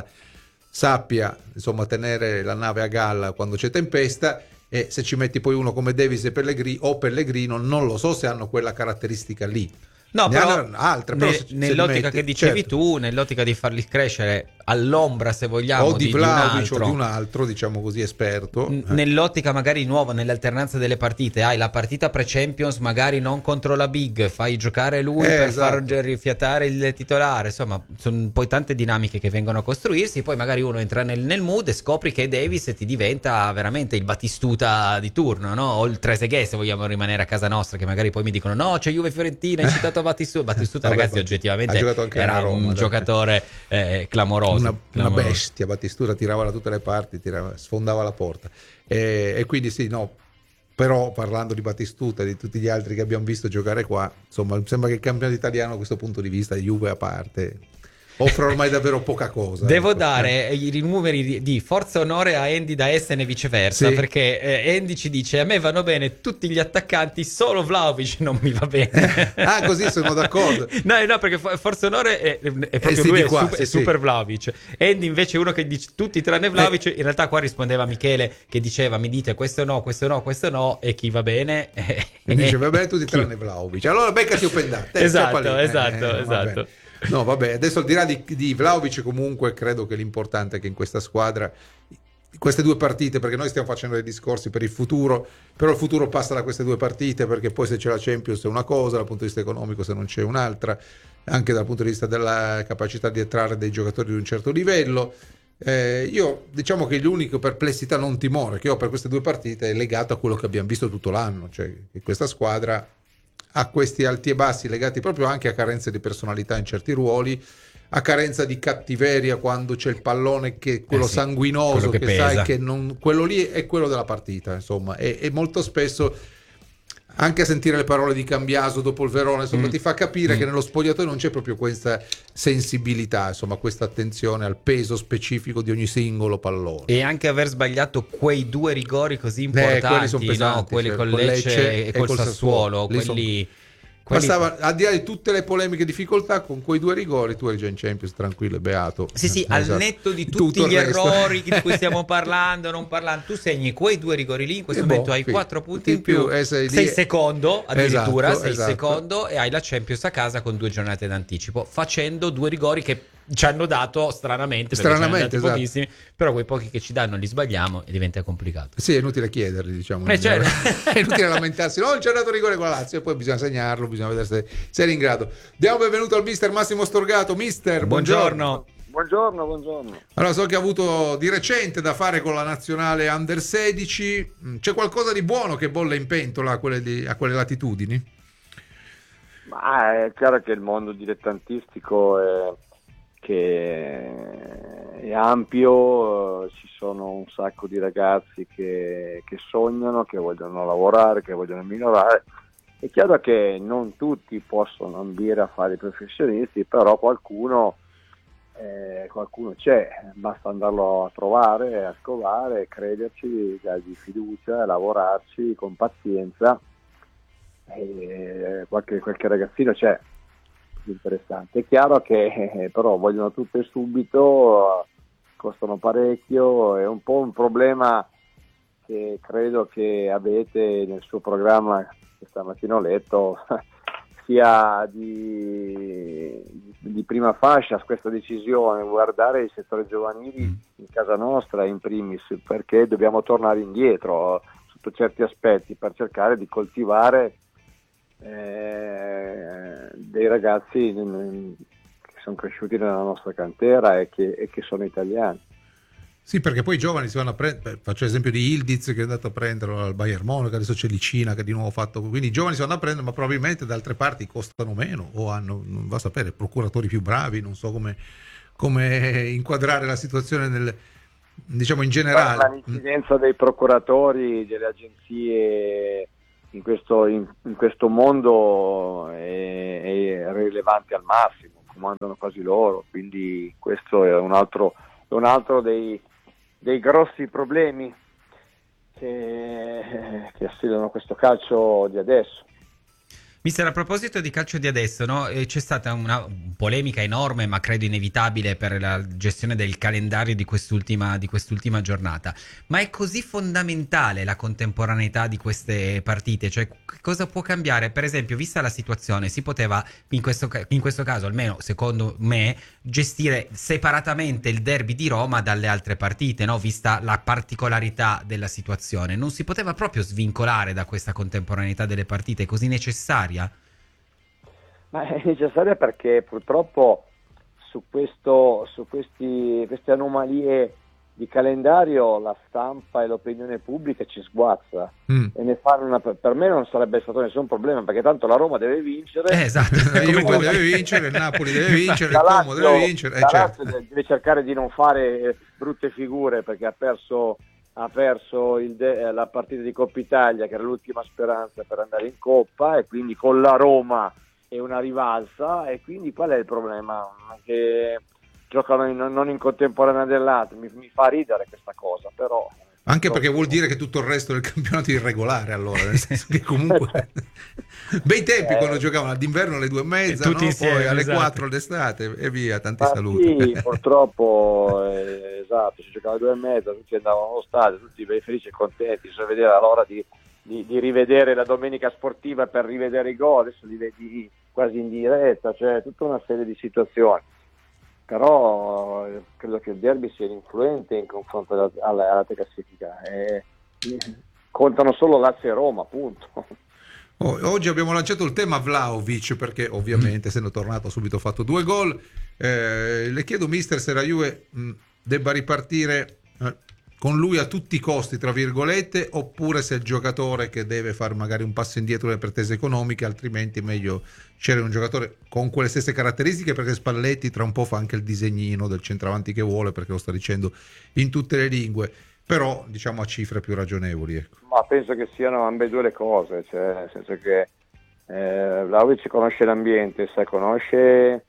sappia insomma tenere la nave a galla quando c'è tempesta. E se ci metti poi uno come Davis e Pellegrino, non lo so se hanno quella caratteristica lì. No, però altre, nell'ottica che dicevi tu, nell'ottica di farli crescere all'ombra, se vogliamo, o di Vlahovic o di un altro, diciamo così, esperto, nell'ottica magari nuova, nell'alternanza delle partite, hai la partita pre-Champions magari non contro la Big, fai giocare lui per far rifiatare il titolare, insomma sono poi tante dinamiche che vengono a costruirsi, poi magari uno entra nel mood e scopri che Davis ti diventa veramente il Batistuta di turno, no? O il Trezeguet, se vogliamo rimanere a casa nostra, che magari poi mi dicono no, c'è Juve Fiorentina, hai citato Batistuta, ragazzi, oggettivamente era Roma, un giocatore clamoroso. Una bestia. Batistuta tirava da tutte le parti, sfondava la porta, e quindi sì, no, però parlando di Batistuta e di tutti gli altri che abbiamo visto giocare qua, insomma sembra che il campionato italiano da questo punto di vista, Juve a parte, offre ormai davvero poca cosa. Devo dare i numeri di forza onore a Andy da Essen e viceversa, perché Andy ci dice: a me vanno bene tutti gli attaccanti, solo Vlahovic non mi va bene. Così sono d'accordo. No, perché forza onore è proprio lui, è super Vlahovic. Andy invece è uno che dice tutti tranne Vlahovic. In realtà qua rispondeva Michele che diceva: mi dite questo no, e chi va bene? E dice va bene tutti tranne Vlahovic, allora beccati Opendate. Esatto. No, vabbè, adesso al di là di Vlahovic, comunque credo che l'importante è che in questa squadra, queste due partite, perché noi stiamo facendo dei discorsi per il futuro, però il futuro passa da queste due partite, perché poi se c'è la Champions è una cosa, dal punto di vista economico se non c'è un'altra, anche dal punto di vista della capacità di attrarre dei giocatori di un certo livello. Io diciamo che l'unica perplessità, non timore, che ho per queste due partite è legato a quello che abbiamo visto tutto l'anno, cioè che questa squadra ha questi alti e bassi legati proprio anche a carenze di personalità in certi ruoli, a carenza di cattiveria quando c'è il pallone, che quello sanguinoso, quello che sai che non, quello lì è quello della partita, insomma, e molto spesso anche a sentire le parole di Cambiaso dopo il Verona, insomma, ti fa capire che nello spogliatoio non c'è proprio questa sensibilità, insomma, questa attenzione al peso specifico di ogni singolo pallone. E anche aver sbagliato quei due rigori così importanti, quelli sono pesanti, no? Quelli cioè, con Lecce e col Sassuolo, quelli bastava, al di là di tutte le polemiche e difficoltà, con quei due rigori tu eri già in Champions tranquillo e beato. Sì, al netto di tutti gli errori di cui stiamo parlando, tu segni quei due rigori lì, in questo momento hai 4 punti in più, sei secondo addirittura, sei secondo, e hai la Champions a casa con 2 giornate d'anticipo, facendo 2 rigori che ci hanno dato stranamente pochissimi, però quei pochi che ci danno li sbagliamo e diventa complicato. Sì, è inutile chiederli, diciamo. È inutile lamentarsi, non ci ha dato rigore con la Lazio, e poi bisogna segnarlo, bisogna vedere se è in grado. Diamo benvenuto al mister Massimo Storgato. Mister, buongiorno. Buongiorno. Allora, so che ha avuto di recente da fare con la nazionale Under 16, c'è qualcosa di buono che bolle in pentola a quelle latitudini? Ma è chiaro che il mondo dilettantistico è ampio, ci sono un sacco di ragazzi che sognano, che vogliono lavorare, che vogliono migliorare. È chiaro che non tutti possono ambire a fare i professionisti, però qualcuno c'è, basta andarlo a trovare, a scovare, crederci, dargli fiducia, lavorarci con pazienza, e qualche ragazzino c'è. interessante. È chiaro che però vogliono tutto e subito, costano parecchio, è un po' un problema che credo che avete nel suo programma, che stamattina ho letto, sia di prima fascia questa decisione, guardare il settore giovanili in casa nostra in primis, perché dobbiamo tornare indietro sotto certi aspetti per cercare di coltivare dei ragazzi che sono cresciuti nella nostra cantera e che sono italiani. Sì, perché poi i giovani si vanno a prendere, faccio l'esempio di Ildiz che è andato a prenderlo al Bayern Monaco, adesso c'è Licina che di nuovo ha fatto, quindi i giovani si vanno a prendere, ma probabilmente da altre parti costano meno o hanno, non va a sapere, procuratori più bravi, non so come inquadrare la situazione diciamo in generale. L'incidenza dei procuratori, delle agenzie in questo mondo è rilevante al massimo, comandano quasi loro, quindi questo è un altro dei grossi problemi che assillano questo calcio di adesso. Mister, a proposito di calcio di adesso, no? C'è stata una polemica enorme, ma credo inevitabile per la gestione del calendario di quest'ultima giornata. Ma è così fondamentale la contemporaneità di queste partite? Cioè, cosa può cambiare? Per esempio, vista la situazione, si poteva, in questo caso, almeno secondo me, gestire separatamente il derby di Roma dalle altre partite, no? Vista la particolarità della situazione. Non si poteva proprio svincolare da questa contemporaneità delle partite così necessaria? Ma è necessaria perché purtroppo su queste anomalie di calendario la stampa e l'opinione pubblica ci sguazza e ne fanno per me non sarebbe stato nessun problema, perché tanto la Roma deve vincere, esatto. La Juve deve vincere, il Napoli deve vincere, il Como deve vincere, certo. Deve cercare di non fare brutte figure, perché ha perso la partita di Coppa Italia, che era l'ultima speranza per andare in Coppa, e quindi con la Roma è una rivalsa, e quindi qual è il problema? Che giocano non in contemporanea dell'altro, mi fa ridere questa cosa, però anche perché vuol dire che tutto il resto del campionato è irregolare, allora, nel senso che comunque bei tempi quando giocavano d'inverno alle 2:30, tutti no? insieme, Poi alle esatto. 4 d'estate e via, tanti saluti. Sì, purtroppo esatto, si giocava alle 2:30, tutti andavano allo stadio, tutti felici e contenti, si vedeva l'ora di rivedere la domenica sportiva per rivedere i gol, adesso li vedi quasi in diretta, cioè tutta una serie di situazioni. Però credo che il derby sia influente in confronto alla classifica, contano solo Lazio e Roma, appunto. Oggi abbiamo lanciato il tema Vlahovic perché ovviamente essendo tornato subito ha fatto 2 gol. Le chiedo, mister, se la Juve debba ripartire con lui a tutti i costi, tra virgolette, oppure se è il giocatore che deve fare magari un passo indietro nelle pretese economiche, altrimenti è meglio scegliere un giocatore con quelle stesse caratteristiche, perché Spalletti tra un po' fa anche il disegnino del centravanti che vuole, perché lo sta dicendo in tutte le lingue, però diciamo a cifre più ragionevoli, ecco. Ma penso che siano ambedue le cose, cioè nel senso che Vlahovic conosce l'ambiente, conosce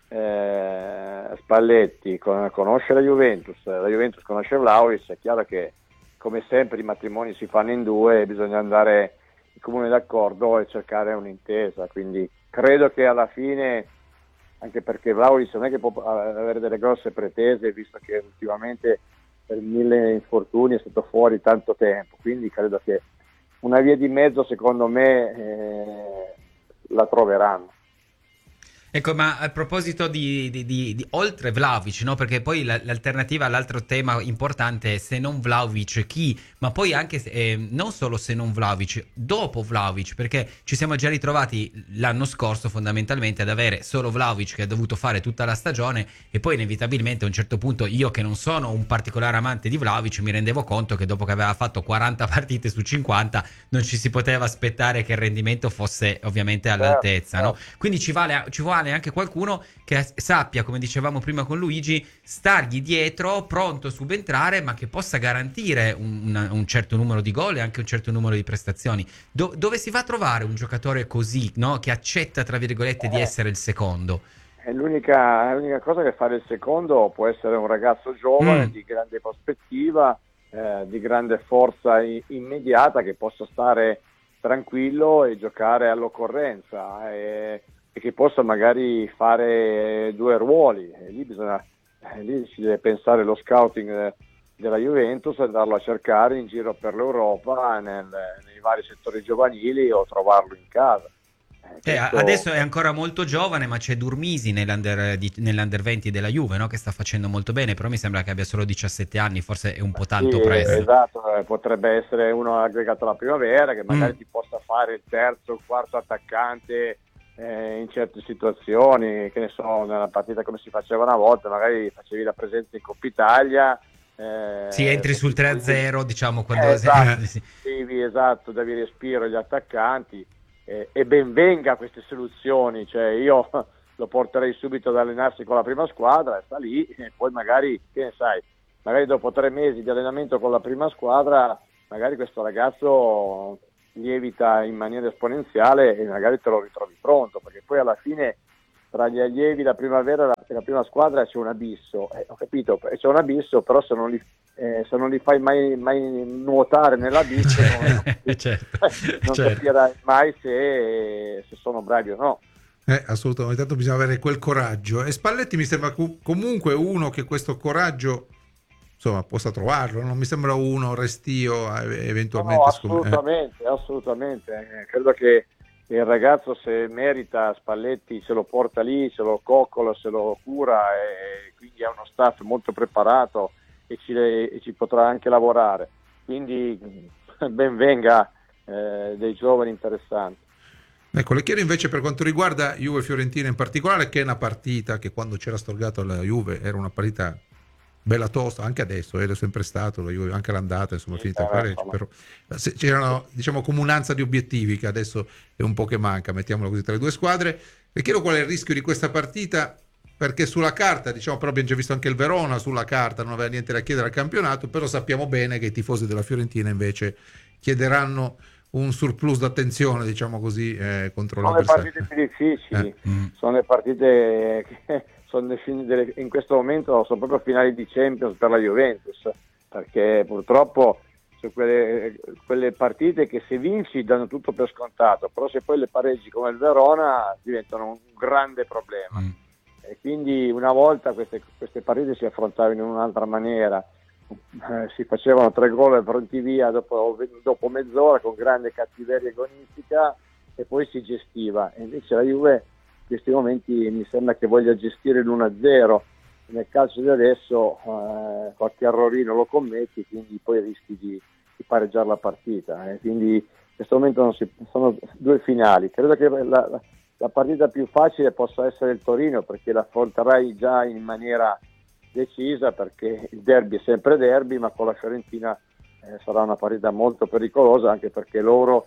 Spalletti, conosce la Juventus conosce Vlahovic. È chiaro che come sempre i matrimoni si fanno in due e bisogna andare in comune d'accordo e cercare un'intesa, quindi credo che alla fine, anche perché Vlahovic non è che può avere delle grosse pretese, visto che ultimamente per 1000 infortuni è stato fuori tanto tempo, quindi credo che una via di mezzo secondo me la troveranno. Ecco, ma a proposito di oltre Vlahovic, no? Perché poi l'alternativa all'altro tema importante è se non Vlahovic chi, ma poi anche non solo se non Vlahovic, dopo Vlahovic, perché ci siamo già ritrovati l'anno scorso fondamentalmente ad avere solo Vlahovic che ha dovuto fare tutta la stagione, e poi inevitabilmente a un certo punto io, che non sono un particolare amante di Vlahovic, mi rendevo conto che dopo che aveva fatto 40 partite su 50 non ci si poteva aspettare che il rendimento fosse ovviamente all'altezza, no? Quindi ci vuole anche qualcuno che sappia, come dicevamo prima con Luigi, stargli dietro, pronto a subentrare, ma che possa garantire un certo numero di gol e anche un certo numero di prestazioni. Dove si va a trovare un giocatore così, no? Che accetta, tra virgolette, di essere il secondo? È l'unica cosa che fare il secondo può essere un ragazzo giovane di grande prospettiva, di grande forza immediata, che possa stare tranquillo e giocare all'occorrenza. e che possa magari fare due ruoli. E lì si deve pensare lo scouting della Juventus, andarlo a cercare in giro per l'Europa nei vari settori giovanili o trovarlo in casa. Adesso è ancora molto giovane, ma c'è Durmisi nell'Under 20 della Juve, no? Che sta facendo molto bene, però mi sembra che abbia solo 17 anni, forse è un po' tanto presto. Esatto, potrebbe essere uno aggregato alla primavera che magari ti possa fare il terzo o quarto attaccante in certe situazioni, che ne so, nella partita come si faceva una volta, magari facevi la presenza in Coppa Italia. Sì, entri sul 3-0, diciamo, quando esatto, davi respiro agli attaccanti. E ben venga queste soluzioni, cioè io lo porterei subito ad allenarsi con la prima squadra e sta lì, e poi magari, che ne sai, magari dopo 3 mesi di allenamento con la prima squadra magari questo ragazzo lievita in maniera esponenziale e magari te lo ritrovi pronto, perché poi alla fine tra gli allievi, la primavera e la prima squadra c'è un abisso, ho capito, c'è un abisso, però se non li fai mai nuotare nell'abisso non capirai mai se sono bravi o no. Assolutamente, tanto bisogna avere quel coraggio, e Spalletti mi sembra comunque uno che questo coraggio insomma possa trovarlo, non mi sembra uno restio eventualmente. No, assolutamente, credo che il ragazzo, se merita, Spalletti se lo porta lì, se lo coccola, se lo cura, e quindi ha uno staff molto preparato e ci potrà anche lavorare, quindi ben venga dei giovani interessanti. Ecco, le chiedo invece per quanto riguarda Juve-Fiorentina in particolare, che è una partita che quando c'era Storgato alla Juve era una partita bella tosta, anche adesso è sempre stato, la Juve, anche l'andata insomma finita in pareggio, però c'era, diciamo, comunanza di obiettivi che adesso è un po' che manca, mettiamolo così, tra le due squadre. Le chiedo qual è il rischio di questa partita, perché sulla carta, diciamo, però abbiamo già visto anche il Verona, sulla carta non aveva niente da chiedere al campionato, però sappiamo bene che i tifosi della Fiorentina invece chiederanno un surplus d'attenzione, diciamo così, contro l'avversario. Sono le partite più difficili, sono le partite che in questo momento sono proprio finali di Champions per la Juventus, perché purtroppo sono quelle partite che se vinci danno tutto per scontato, però se poi le pareggi come il Verona diventano un grande problema. E quindi una volta queste partite si affrontavano in un'altra maniera, si facevano 3 gol e pronti via dopo mezz'ora con grande cattiveria agonistica e poi si gestiva, e invece la Juve in questi momenti mi sembra che voglia gestire l'1-0. Nel calcio di adesso qualche errorino lo commetti, quindi poi rischi di pareggiare la partita, quindi in questo momento sono 2 finali. Credo che la partita più facile possa essere il Torino, perché la affronterai già in maniera decisa, perché il derby è sempre derby, ma con la Fiorentina sarà una partita molto pericolosa, anche perché loro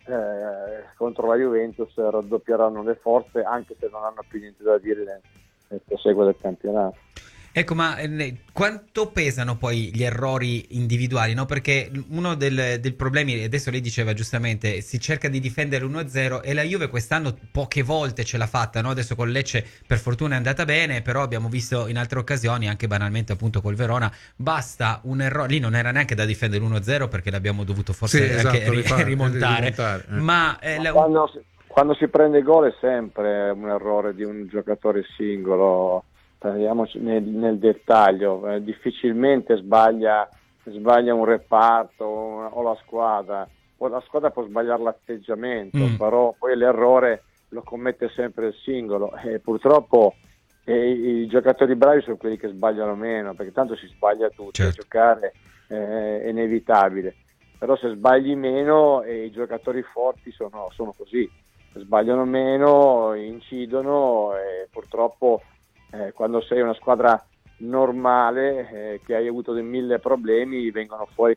contro la Juventus raddoppieranno le forze, anche se non hanno più niente da dire nel proseguo del campionato. Ecco, ma quanto pesano poi gli errori individuali, no? Perché uno dei problemi, adesso lei diceva giustamente, si cerca di difendere l'1-0 e la Juve quest'anno poche volte ce l'ha fatta, no? Adesso con Lecce per fortuna è andata bene, però abbiamo visto in altre occasioni, anche banalmente appunto col Verona, basta un errore, lì non era neanche da difendere l'1-0 perché l'abbiamo dovuto forse anche rimontare. Ma quando si prende gol è sempre un errore di un giocatore singolo. Andiamoci nel dettaglio, difficilmente sbaglia un reparto o la squadra, può sbagliare l'atteggiamento, però poi l'errore lo commette sempre il singolo, e purtroppo i giocatori bravi sono quelli che sbagliano meno, perché tanto si sbaglia tutto, certo. Giocare è inevitabile, però se sbagli meno i giocatori forti sono così, sbagliano meno, incidono, e purtroppo quando sei una squadra normale che hai avuto 1000 problemi vengono fuori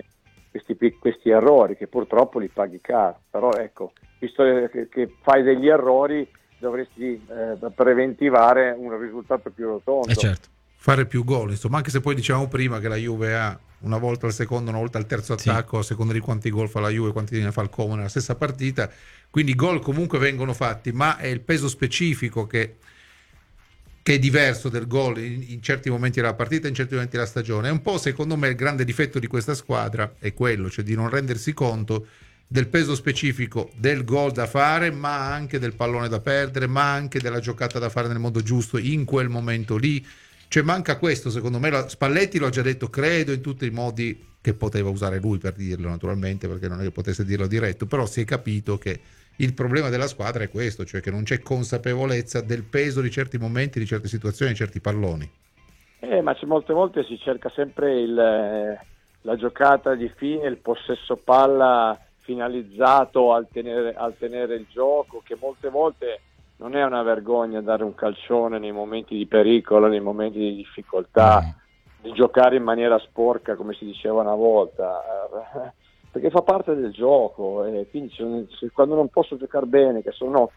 questi errori che purtroppo li paghi caro. Però ecco, visto che fai degli errori dovresti preventivare un risultato più rotondo. Certo. Fare più gol, insomma, anche se poi dicevamo prima che la Juve ha una volta al secondo, una volta al terzo attacco, a seconda di quanti gol fa la Juve, quanti ne fa il Como nella stessa partita, quindi gol comunque vengono fatti, ma è il peso specifico che è diverso del gol in certi momenti della partita, in certi momenti della stagione. È un po', secondo me, il grande difetto di questa squadra è quello, cioè di non rendersi conto del peso specifico del gol da fare, ma anche del pallone da perdere, ma anche della giocata da fare nel modo giusto in quel momento lì. Cioè manca questo, secondo me. Spalletti lo ha già detto, credo, in tutti i modi che poteva usare lui per dirlo, naturalmente, perché non è che potesse dirlo diretto, però si è capito che il problema della squadra è questo, cioè che non c'è consapevolezza del peso di certi momenti, di certe situazioni, di certi palloni. Ma molte volte si cerca sempre la giocata di fine, il possesso palla finalizzato al tenere il gioco, che molte volte non è una vergogna dare un calcione nei momenti di pericolo, nei momenti di difficoltà, di giocare in maniera sporca, come si diceva una volta, perché fa parte del gioco, e quindi quando non posso giocare bene, che sono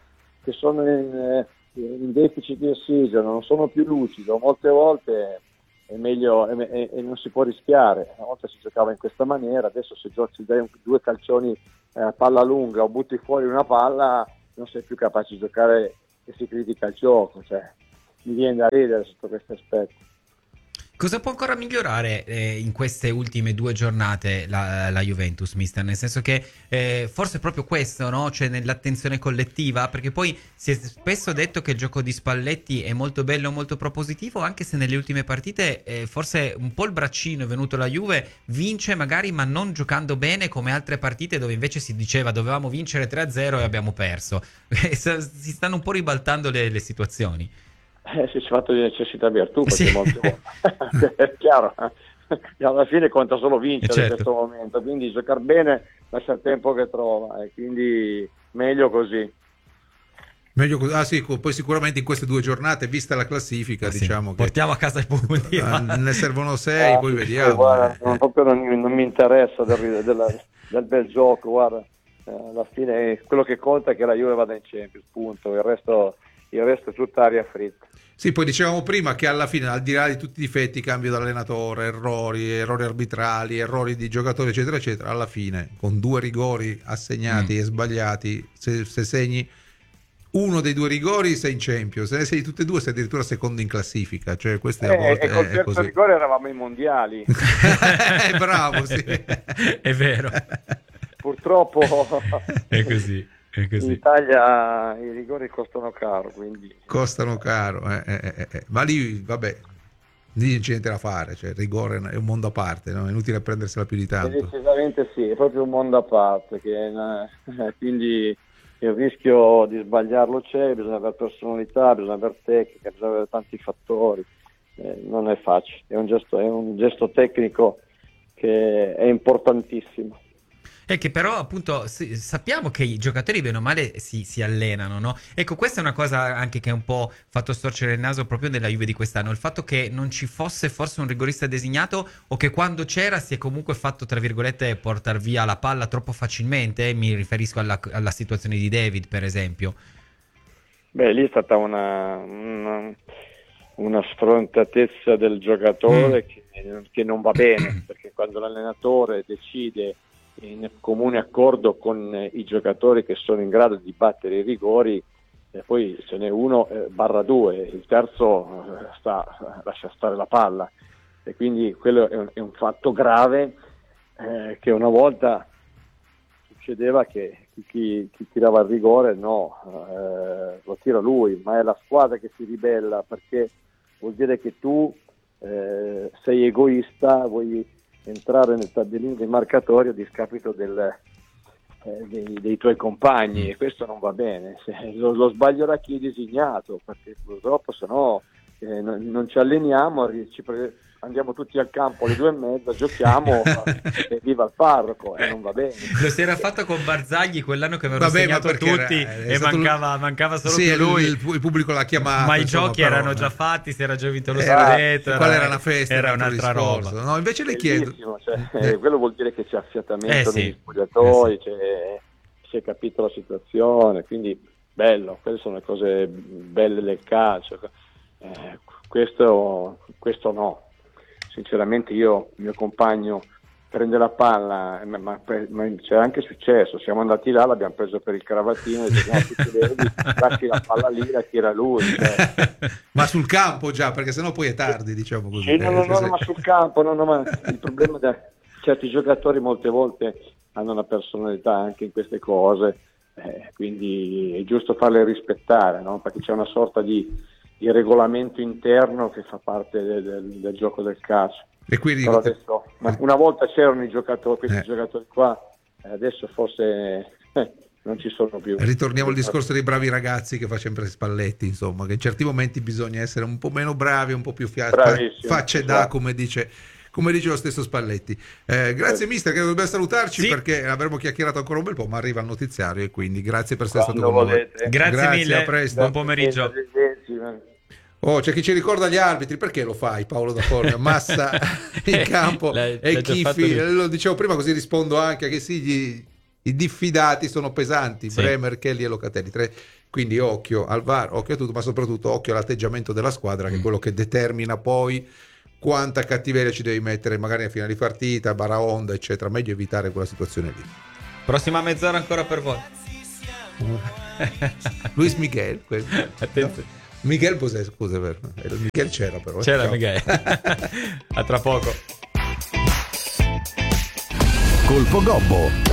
in deficit di ossigeno, non sono più lucido, molte volte è meglio e non si può rischiare. Una volta si giocava in questa maniera, adesso se giochi dai 2 calcioni a palla lunga o butti fuori una palla, non sei più capace di giocare e si critica il gioco, cioè mi viene da ridere sotto questo aspetto. Cosa può ancora migliorare in queste ultime 2 giornate la Juventus, mister? Nel senso che forse proprio questo, no? Cioè nell'attenzione collettiva, perché poi si è spesso detto che il gioco di Spalletti è molto bello, molto propositivo, anche se nelle ultime partite forse un po' il braccino è venuto alla Juve, vince magari ma non giocando bene come altre partite dove invece si diceva dovevamo vincere 3-0 e abbiamo perso. Si stanno un po' ribaltando le situazioni. Si è fatto di necessità virtù, perché Sì. molte volte è chiaro, alla fine conta solo vincere, Certo. in questo momento, quindi giocare bene lascia il tempo che trova, e quindi meglio così. Meglio così. Ah sì, poi sicuramente in queste 2 giornate, vista la classifica, Sì, diciamo che portiamo a casa i punti. ne servono 6, poi vediamo. Guarda, proprio non mi interessa del bel gioco, guarda, alla fine quello che conta è che la Juve vada in Champions, punto, il resto è tutta aria fritta. Sì, poi dicevamo prima che alla fine, al di là di tutti i difetti, cambio d'allenatore, errori arbitrali, errori di giocatori, eccetera, eccetera, alla fine, con 2 rigori assegnati e sbagliati, se segni uno dei 2 rigori sei in Champions, se ne segni tutti e 2 sei addirittura secondo in classifica, cioè questo a volte E col è terzo così. rigore eravamo ai mondiali. Bravo, sì. È vero. Purtroppo È così. in Italia i rigori costano caro, quindi Costano caro, ma lì vabbè, lì non c'è niente da fare, cioè il rigore è un mondo a parte, no? È inutile prendersela più di tanto. decisamente sì, è proprio un mondo a parte, quindi il rischio di sbagliarlo c'è, bisogna avere personalità, bisogna avere tecnica, bisogna avere tanti fattori, non è facile, è un gesto tecnico che è importantissimo. E che però appunto sappiamo che i giocatori bene o male si allenano, no? Ecco, questa è una cosa anche che ha un po' fatto storcere il naso proprio nella Juve di quest'anno, il fatto che non ci fosse forse un rigorista designato, o che quando c'era si è comunque fatto, tra virgolette, portare via la palla troppo facilmente. Mi riferisco alla situazione di David, per esempio. Beh, lì è stata una sfrontatezza del giocatore che non va bene, perché quando l'allenatore decide in comune accordo con i giocatori che sono in grado di battere i rigori, poi ce n'è 1/2, il terzo lascia stare la palla, e quindi quello è un fatto grave, che una volta succedeva che chi tirava il rigore lo tira lui, ma è la squadra che si ribella, perché vuol dire che tu sei egoista, vuoi entrare nel tabellino dei marcatori a discapito dei tuoi compagni, e questo non va bene. Lo sbaglio da chi è designato, perché purtroppo se no non ci alleniamo, andiamo tutti al campo alle 2:30, giochiamo e viva il parroco, e non va bene. Lo si era fatto con Barzagli quell'anno che avevano segnato tutti e mancava solo sì, più lui. Il pubblico l'ha chiamato, ma i insomma, giochi però, erano già fatti, si era già vinto lo scudetto, quella era una festa, era un altro un'altra discorso. roba. No, invece le chiedo, Quello vuol dire che c'è affiatamento sì. negli spogliatoi, si è capito la situazione, quindi bello, quelle sono le cose belle del calcio. Questo no, sinceramente il mio compagno prende la palla, ma c'è anche successo, siamo andati là, l'abbiamo preso per il cravattino e diciamo lasci la palla lì, la tira lui, ma sul campo già, perché sennò poi è tardi, diciamo così. Sì, no, ma sul campo, ma il problema certi giocatori molte volte hanno una personalità anche in queste cose, quindi è giusto farle rispettare, no? Perché c'è una sorta di regolamento interno che fa parte del gioco del calcio. E quindi però adesso, una volta c'erano questi giocatori qua, adesso forse non ci sono più. Ritorniamo al discorso dei bravi ragazzi che fa sempre Spalletti, insomma, che in certi momenti bisogna essere un po' meno bravi, un po' più facce da, come dice lo stesso Spalletti. Grazie mister, che dobbiamo salutarci perché avremmo chiacchierato ancora un bel po', ma arriva il notiziario e quindi grazie per essere stato con noi. Grazie mille, a presto. buon pomeriggio. C'è chi ci ricorda gli arbitri, perché lo fai Paolo da Forno? Massa in campo e Chiffi, lo dicevo prima così rispondo anche che sì, i diffidati sono pesanti, Bremer, Kelly e Locatelli, quindi occhio al VAR, occhio a tutto, ma soprattutto occhio all'atteggiamento della squadra che è quello che determina poi quanta cattiveria ci devi mettere magari a finale di partita, baraonda eccetera, meglio evitare quella situazione lì. Prossima mezz'ora ancora per voi. Luis Miguel, attenzione. Miguel Bosè, scusa, è vero. Miguel c'era però. C'era Miguel. A tra poco. Colpo Gobbo.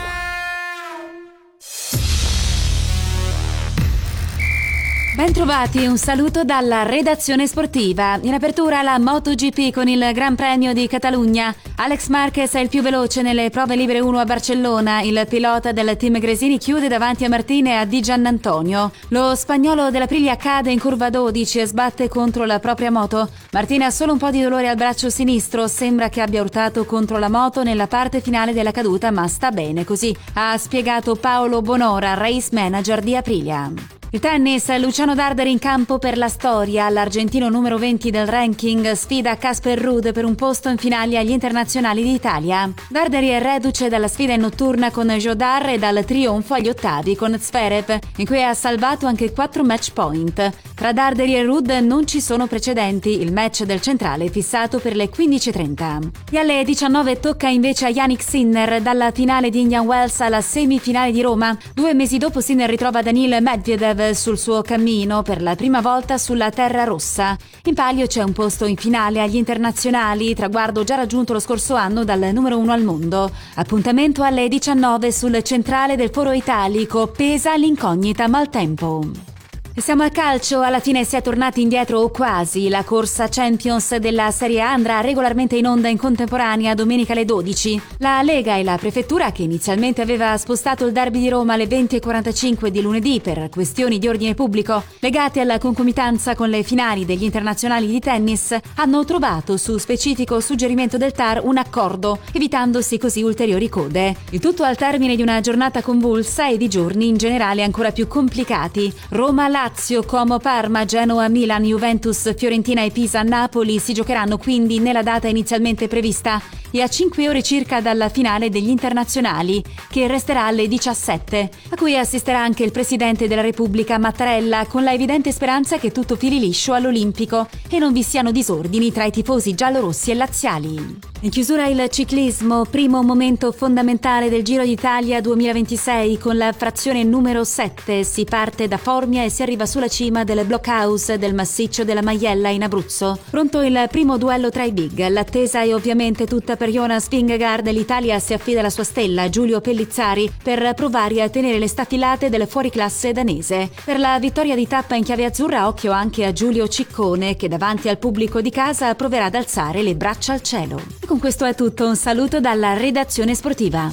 Bentrovati, un saluto dalla redazione sportiva. In apertura la MotoGP con il Gran Premio di Catalogna. Alex Marquez è il più veloce nelle prove libere 1 a Barcellona. Il pilota del team Gresini chiude davanti a Martine e a Di Giannantonio. Lo spagnolo dell'Aprilia cade in curva 12 e sbatte contro la propria moto. Martine ha solo un po' di dolore al braccio sinistro, sembra che abbia urtato contro la moto nella parte finale della caduta, ma sta bene così, ha spiegato Paolo Bonora, race manager di Aprilia. Il tennis, Luciano Darderi in campo per la storia. L'argentino numero 20 del ranking sfida Casper Ruud per un posto in finale agli internazionali d'Italia. Darderi è reduce dalla sfida in notturna con Jodar e dal trionfo agli ottavi con Zverev, in cui ha salvato anche 4 match point. Tra Darderi e Ruud non ci sono precedenti, il match del centrale è fissato per le 15:30. E alle 19 tocca invece a Yannick Sinner, dalla finale di Indian Wells alla semifinale di Roma. 2 mesi dopo Sinner ritrova Daniil Medvedev sul suo cammino per la prima volta sulla terra rossa. In palio c'è un posto in finale agli internazionali, traguardo già raggiunto lo scorso anno dal numero 1 al mondo. Appuntamento alle 19 sul centrale del Foro Italico, pesa l'incognita maltempo. E siamo al calcio, alla fine si è tornati indietro o quasi. La corsa Champions della Serie A andrà regolarmente in onda in contemporanea domenica alle 12. La Lega e la Prefettura, che inizialmente aveva spostato il derby di Roma alle 20:45 di lunedì per questioni di ordine pubblico legate alla concomitanza con le finali degli internazionali di tennis, hanno trovato su specifico suggerimento del TAR un accordo, evitandosi così ulteriori code. Il tutto al termine di una giornata convulsa e di giorni in generale ancora più complicati. Roma, Lazio, Como, Parma, Genoa, Milan, Juventus, Fiorentina e Pisa, Napoli si giocheranno quindi nella data inizialmente prevista e a 5 ore circa dalla finale degli internazionali, che resterà alle 17, a cui assisterà anche il Presidente della Repubblica Mattarella, con la evidente speranza che tutto fili liscio all'Olimpico e non vi siano disordini tra i tifosi giallorossi e laziali. In chiusura il ciclismo, primo momento fondamentale del Giro d'Italia 2026 con la frazione numero 7. Si parte da Formia e si arriva sulla cima del blockhouse del massiccio della Maiella in Abruzzo. Pronto il primo duello tra i big. L'attesa è ovviamente tutta per Jonas Vingegaard. L'Italia si affida alla sua stella Giulio Pellizzari per provare a tenere le staffilate del fuoriclasse danese. Per la vittoria di tappa in chiave azzurra occhio anche a Giulio Ciccone, che davanti al pubblico di casa proverà ad alzare le braccia al cielo. E con questo è tutto, un saluto dalla redazione sportiva.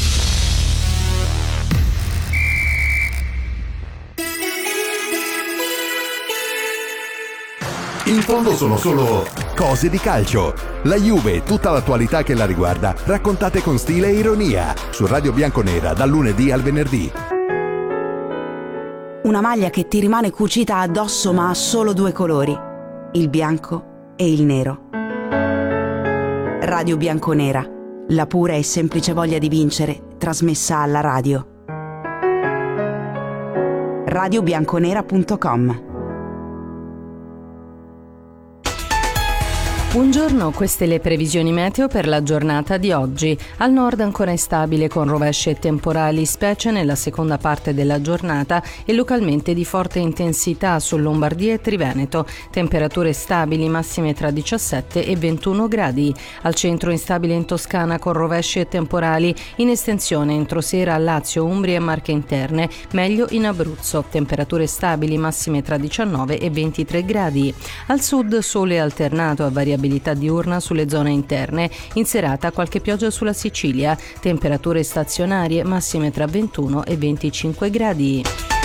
In fondo sono solo cose di calcio. La Juve e tutta l'attualità che la riguarda, raccontate con stile e ironia, su Radio Bianconera dal lunedì al venerdì. Una maglia che ti rimane cucita addosso ma ha solo 2 colori, il bianco e il nero. Radio Bianconera, la pura e semplice voglia di vincere, trasmessa alla radio. radiobianconera.com. Buongiorno, queste le previsioni meteo per la giornata di oggi. Al nord ancora instabile con rovesci e temporali, specie nella seconda parte della giornata e localmente di forte intensità su Lombardia e Triveneto. Temperature stabili, massime tra 17 e 21 gradi. Al centro instabile in Toscana con rovesci e temporali, in estensione entro sera a Lazio, Umbria e Marche Interne, meglio in Abruzzo. Temperature stabili, massime tra 19 e 23 gradi. Al sud sole alternato a variabilità diurna sulle zone interne, in serata qualche pioggia sulla Sicilia, temperature stazionarie massime tra 21 e 25 gradi.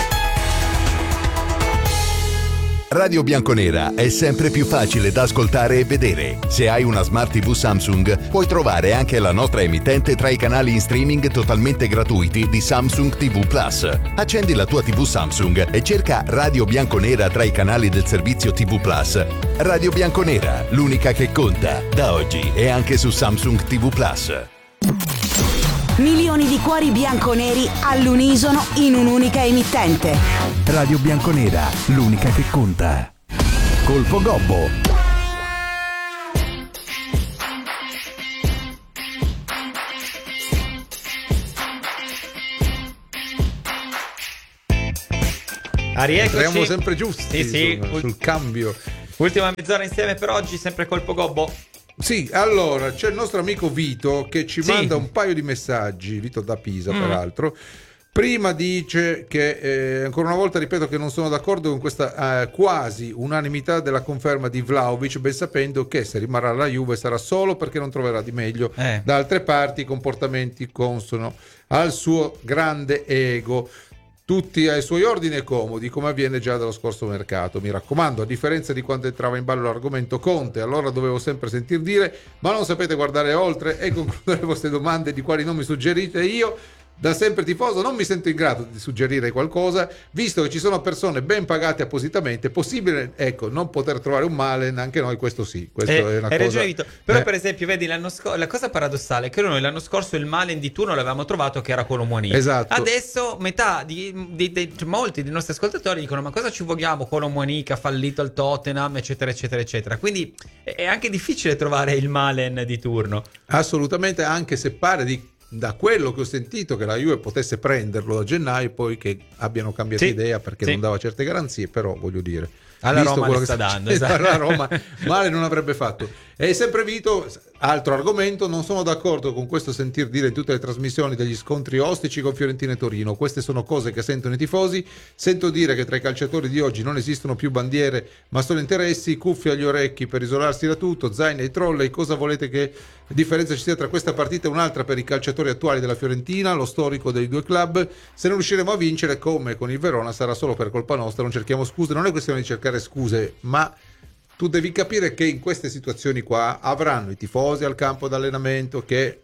Radio Bianconera è sempre più facile da ascoltare e vedere. Se hai una Smart TV Samsung, puoi trovare anche la nostra emittente tra i canali in streaming totalmente gratuiti di Samsung TV Plus. Accendi la tua TV Samsung e cerca Radio Bianconera tra i canali del servizio TV Plus. Radio Bianconera, l'unica che conta, da oggi e anche su Samsung TV Plus. Milioni di cuori bianconeri all'unisono in un'unica emittente. Radio Bianconera, l'unica che conta. Colpo Gobbo. Rieccoci. Siamo sempre giusti, sì, insomma, sul cambio. Ultima mezz'ora insieme per oggi, sempre Colpo Gobbo. Sì, allora c'è il nostro amico Vito che ci manda un paio di messaggi, Vito da Pisa peraltro. Prima dice che, ancora una volta ripeto che non sono d'accordo con questa quasi unanimità della conferma di Vlahovic, ben sapendo che se rimarrà alla Juve sarà solo perché non troverà di meglio da altre parti comportamenti consono al suo grande ego. Tutti ai suoi ordini e comodi, come avviene già dallo scorso mercato. Mi raccomando, a differenza di quando entrava in ballo l'argomento Conte, allora dovevo sempre sentir dire ma non sapete guardare oltre e concludere le vostre domande di quali nomi suggerite. Io, da sempre tifoso, non mi sento in grado di suggerire qualcosa, visto che ci sono persone ben pagate appositamente. È possibile, ecco, non poter trovare un male, anche noi questo sì. Questo è una cosa. Ragione, Vito. Però per esempio, vedi, la cosa paradossale è che noi l'anno scorso il male di turno l'avevamo trovato che era Colomoni. Esatto. Adesso metà di molti dei nostri ascoltatori dicono ma cosa ci vogliamo Colomoni che ha fallito al Tottenham, eccetera, eccetera, eccetera. Quindi è anche difficile trovare il Malen di turno. Assolutamente, anche se pare da quello che ho sentito che la Juve potesse prenderlo a gennaio, poi che abbiano cambiato idea perché non dava certe garanzie, però voglio dire alla Roma le sta dando, alla Roma male non avrebbe fatto. E sempre Vito, altro argomento, non sono d'accordo con questo sentir dire in tutte le trasmissioni degli scontri ostici con Fiorentina e Torino. Queste sono cose che sentono i tifosi. Sento dire che tra i calciatori di oggi non esistono più bandiere ma solo interessi, cuffie agli orecchi per isolarsi da tutto, zaini ai trolley. Cosa volete che differenza ci sia tra questa partita e un'altra per i calciatori attuali della Fiorentina, lo storico dei due club? Se non riusciremo a vincere come con il Verona sarà solo per colpa nostra, non cerchiamo scuse. Non è questione di cercare scuse, ma tu devi capire che in queste situazioni qua avranno i tifosi al campo d'allenamento che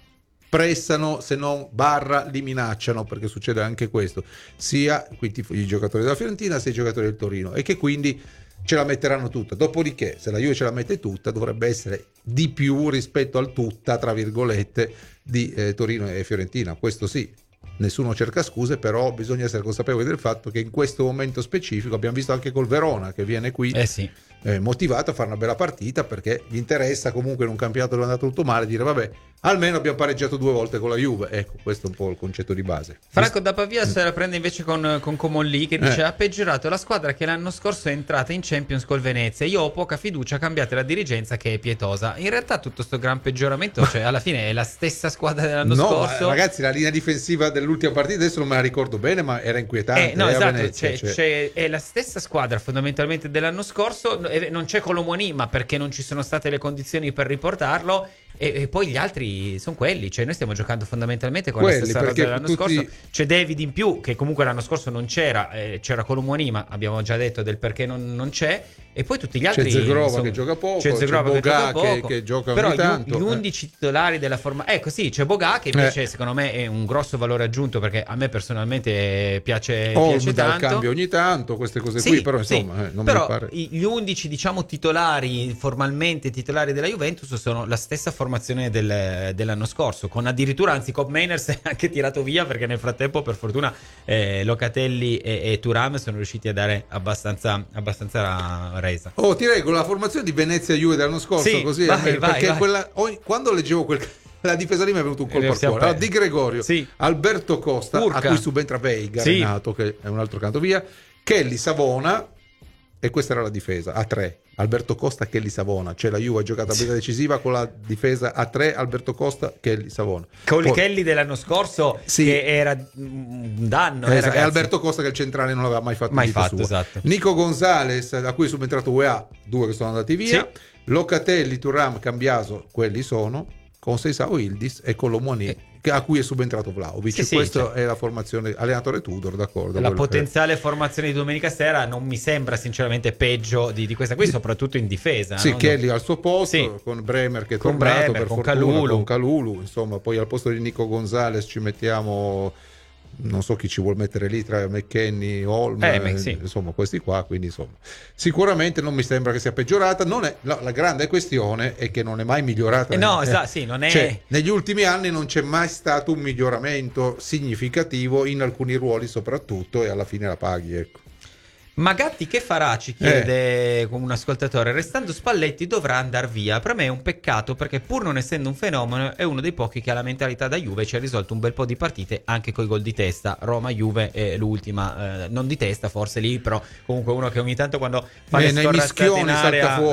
pressano, se non li minacciano, perché succede anche questo, sia i giocatori della Fiorentina sia i giocatori del Torino, e che quindi ce la metteranno tutta. Dopodiché, se la Juve ce la mette tutta, dovrebbe essere di più rispetto al tutta, tra virgolette, di Torino e Fiorentina. Questo sì, nessuno cerca scuse, però bisogna essere consapevoli del fatto che in questo momento specifico abbiamo visto anche col Verona che viene qui motivato a fare una bella partita perché gli interessa comunque in un campionato dove è andato tutto male dire vabbè, almeno abbiamo pareggiato 2 volte con la Juve. Ecco, questo è un po' il concetto di base. Franco da Pavia se la prende invece con Comolli che dice ha peggiorato la squadra che l'anno scorso è entrata in Champions col Venezia. Io ho poca fiducia, cambiate la dirigenza che è pietosa. In realtà tutto sto gran peggioramento, cioè alla fine è la stessa squadra dell'anno scorso. Ragazzi, la linea difensiva dell'ultima partita adesso non me la ricordo bene, ma era inquietante. No, esatto, Venezia, è la stessa squadra fondamentalmente dell'anno scorso. Non c'è Colomoni, ma perché non ci sono state le condizioni per riportarlo. E poi gli altri sono quelli, cioè noi stiamo giocando fondamentalmente con la stessa rosa dell'anno scorso. C'è David in più che comunque l'anno scorso non c'era, c'era Colomoni, ma abbiamo già detto del perché non c'è, e poi tutti gli altri c'è Zegrova che gioca poco, c'è Boga che gioca però ogni tanto. Gli 11 titolari della forma, ecco sì, c'è Boga che invece secondo me è un grosso valore aggiunto perché a me personalmente piace tanto. Cambio ogni tanto queste cose qui, però insomma non però mi pare. Gli 11 diciamo titolari formalmente titolari della Juventus sono la stessa formazione formazione dell'anno scorso, con addirittura, anzi, Cobb Mainers è anche tirato via, perché nel frattempo per fortuna Locatelli e Thuram sono riusciti a dare abbastanza resa. Oh, ti reggo la formazione di Venezia Juve dell'anno scorso, Sì, così vai. perché quando leggevo la difesa lì mi è venuto un colpo al cuore. Allora, Di Gregorio, sì. Alberto Costa, Urca, a cui subentra Veiga, sì. Renato, che è un altro canto via, Kelly, Savona, e questa era la difesa a 3. Alberto Costa, Kelly, Savona. Cioè la Juve ha giocato a partita decisiva con la difesa a 3, Alberto Costa, Kelly, Savona. Con Kelly dell'anno scorso, sì, che era un danno. E Alberto Costa, che il centrale non aveva mai fatto sua. Esatto. Nico Gonzalez, da cui è subentrato UEA, 2 che sono andati via. Sì. Locatelli, Thuram, Cambiaso, quelli sono, con Seisao Yildiz e con Lomouani, a cui è subentrato Vlahovic. Sì, questa è la formazione, allenatore Tudor, d'accordo. La potenziale formazione di domenica sera non mi sembra sinceramente peggio di questa qui, soprattutto in difesa. Sì, no? Kelly al suo posto, sì, con Bremer che è con tornato, Bremer, per con fortuna, con Kalulu, insomma. Poi al posto di Nico Gonzalez ci mettiamo, non so chi ci vuol mettere lì, tra McKennie, Holm, sì, insomma questi qua, quindi insomma sicuramente non mi sembra che sia peggiorata. La grande questione è che non è mai migliorata, non è... cioè, negli ultimi anni non c'è mai stato un miglioramento significativo in alcuni ruoli soprattutto, e alla fine la paghi, ecco. Ma Gatti che farà? Ci chiede un ascoltatore. Restando Spalletti dovrà andare via. Per me è un peccato, perché pur non essendo un fenomeno è uno dei pochi che ha la mentalità da Juve, ci ha risolto un bel po' di partite anche coi gol di testa. Roma-Juve è l'ultima, non di testa forse lì, però comunque uno che ogni tanto quando fa le nei mischioni in area, salta fuori.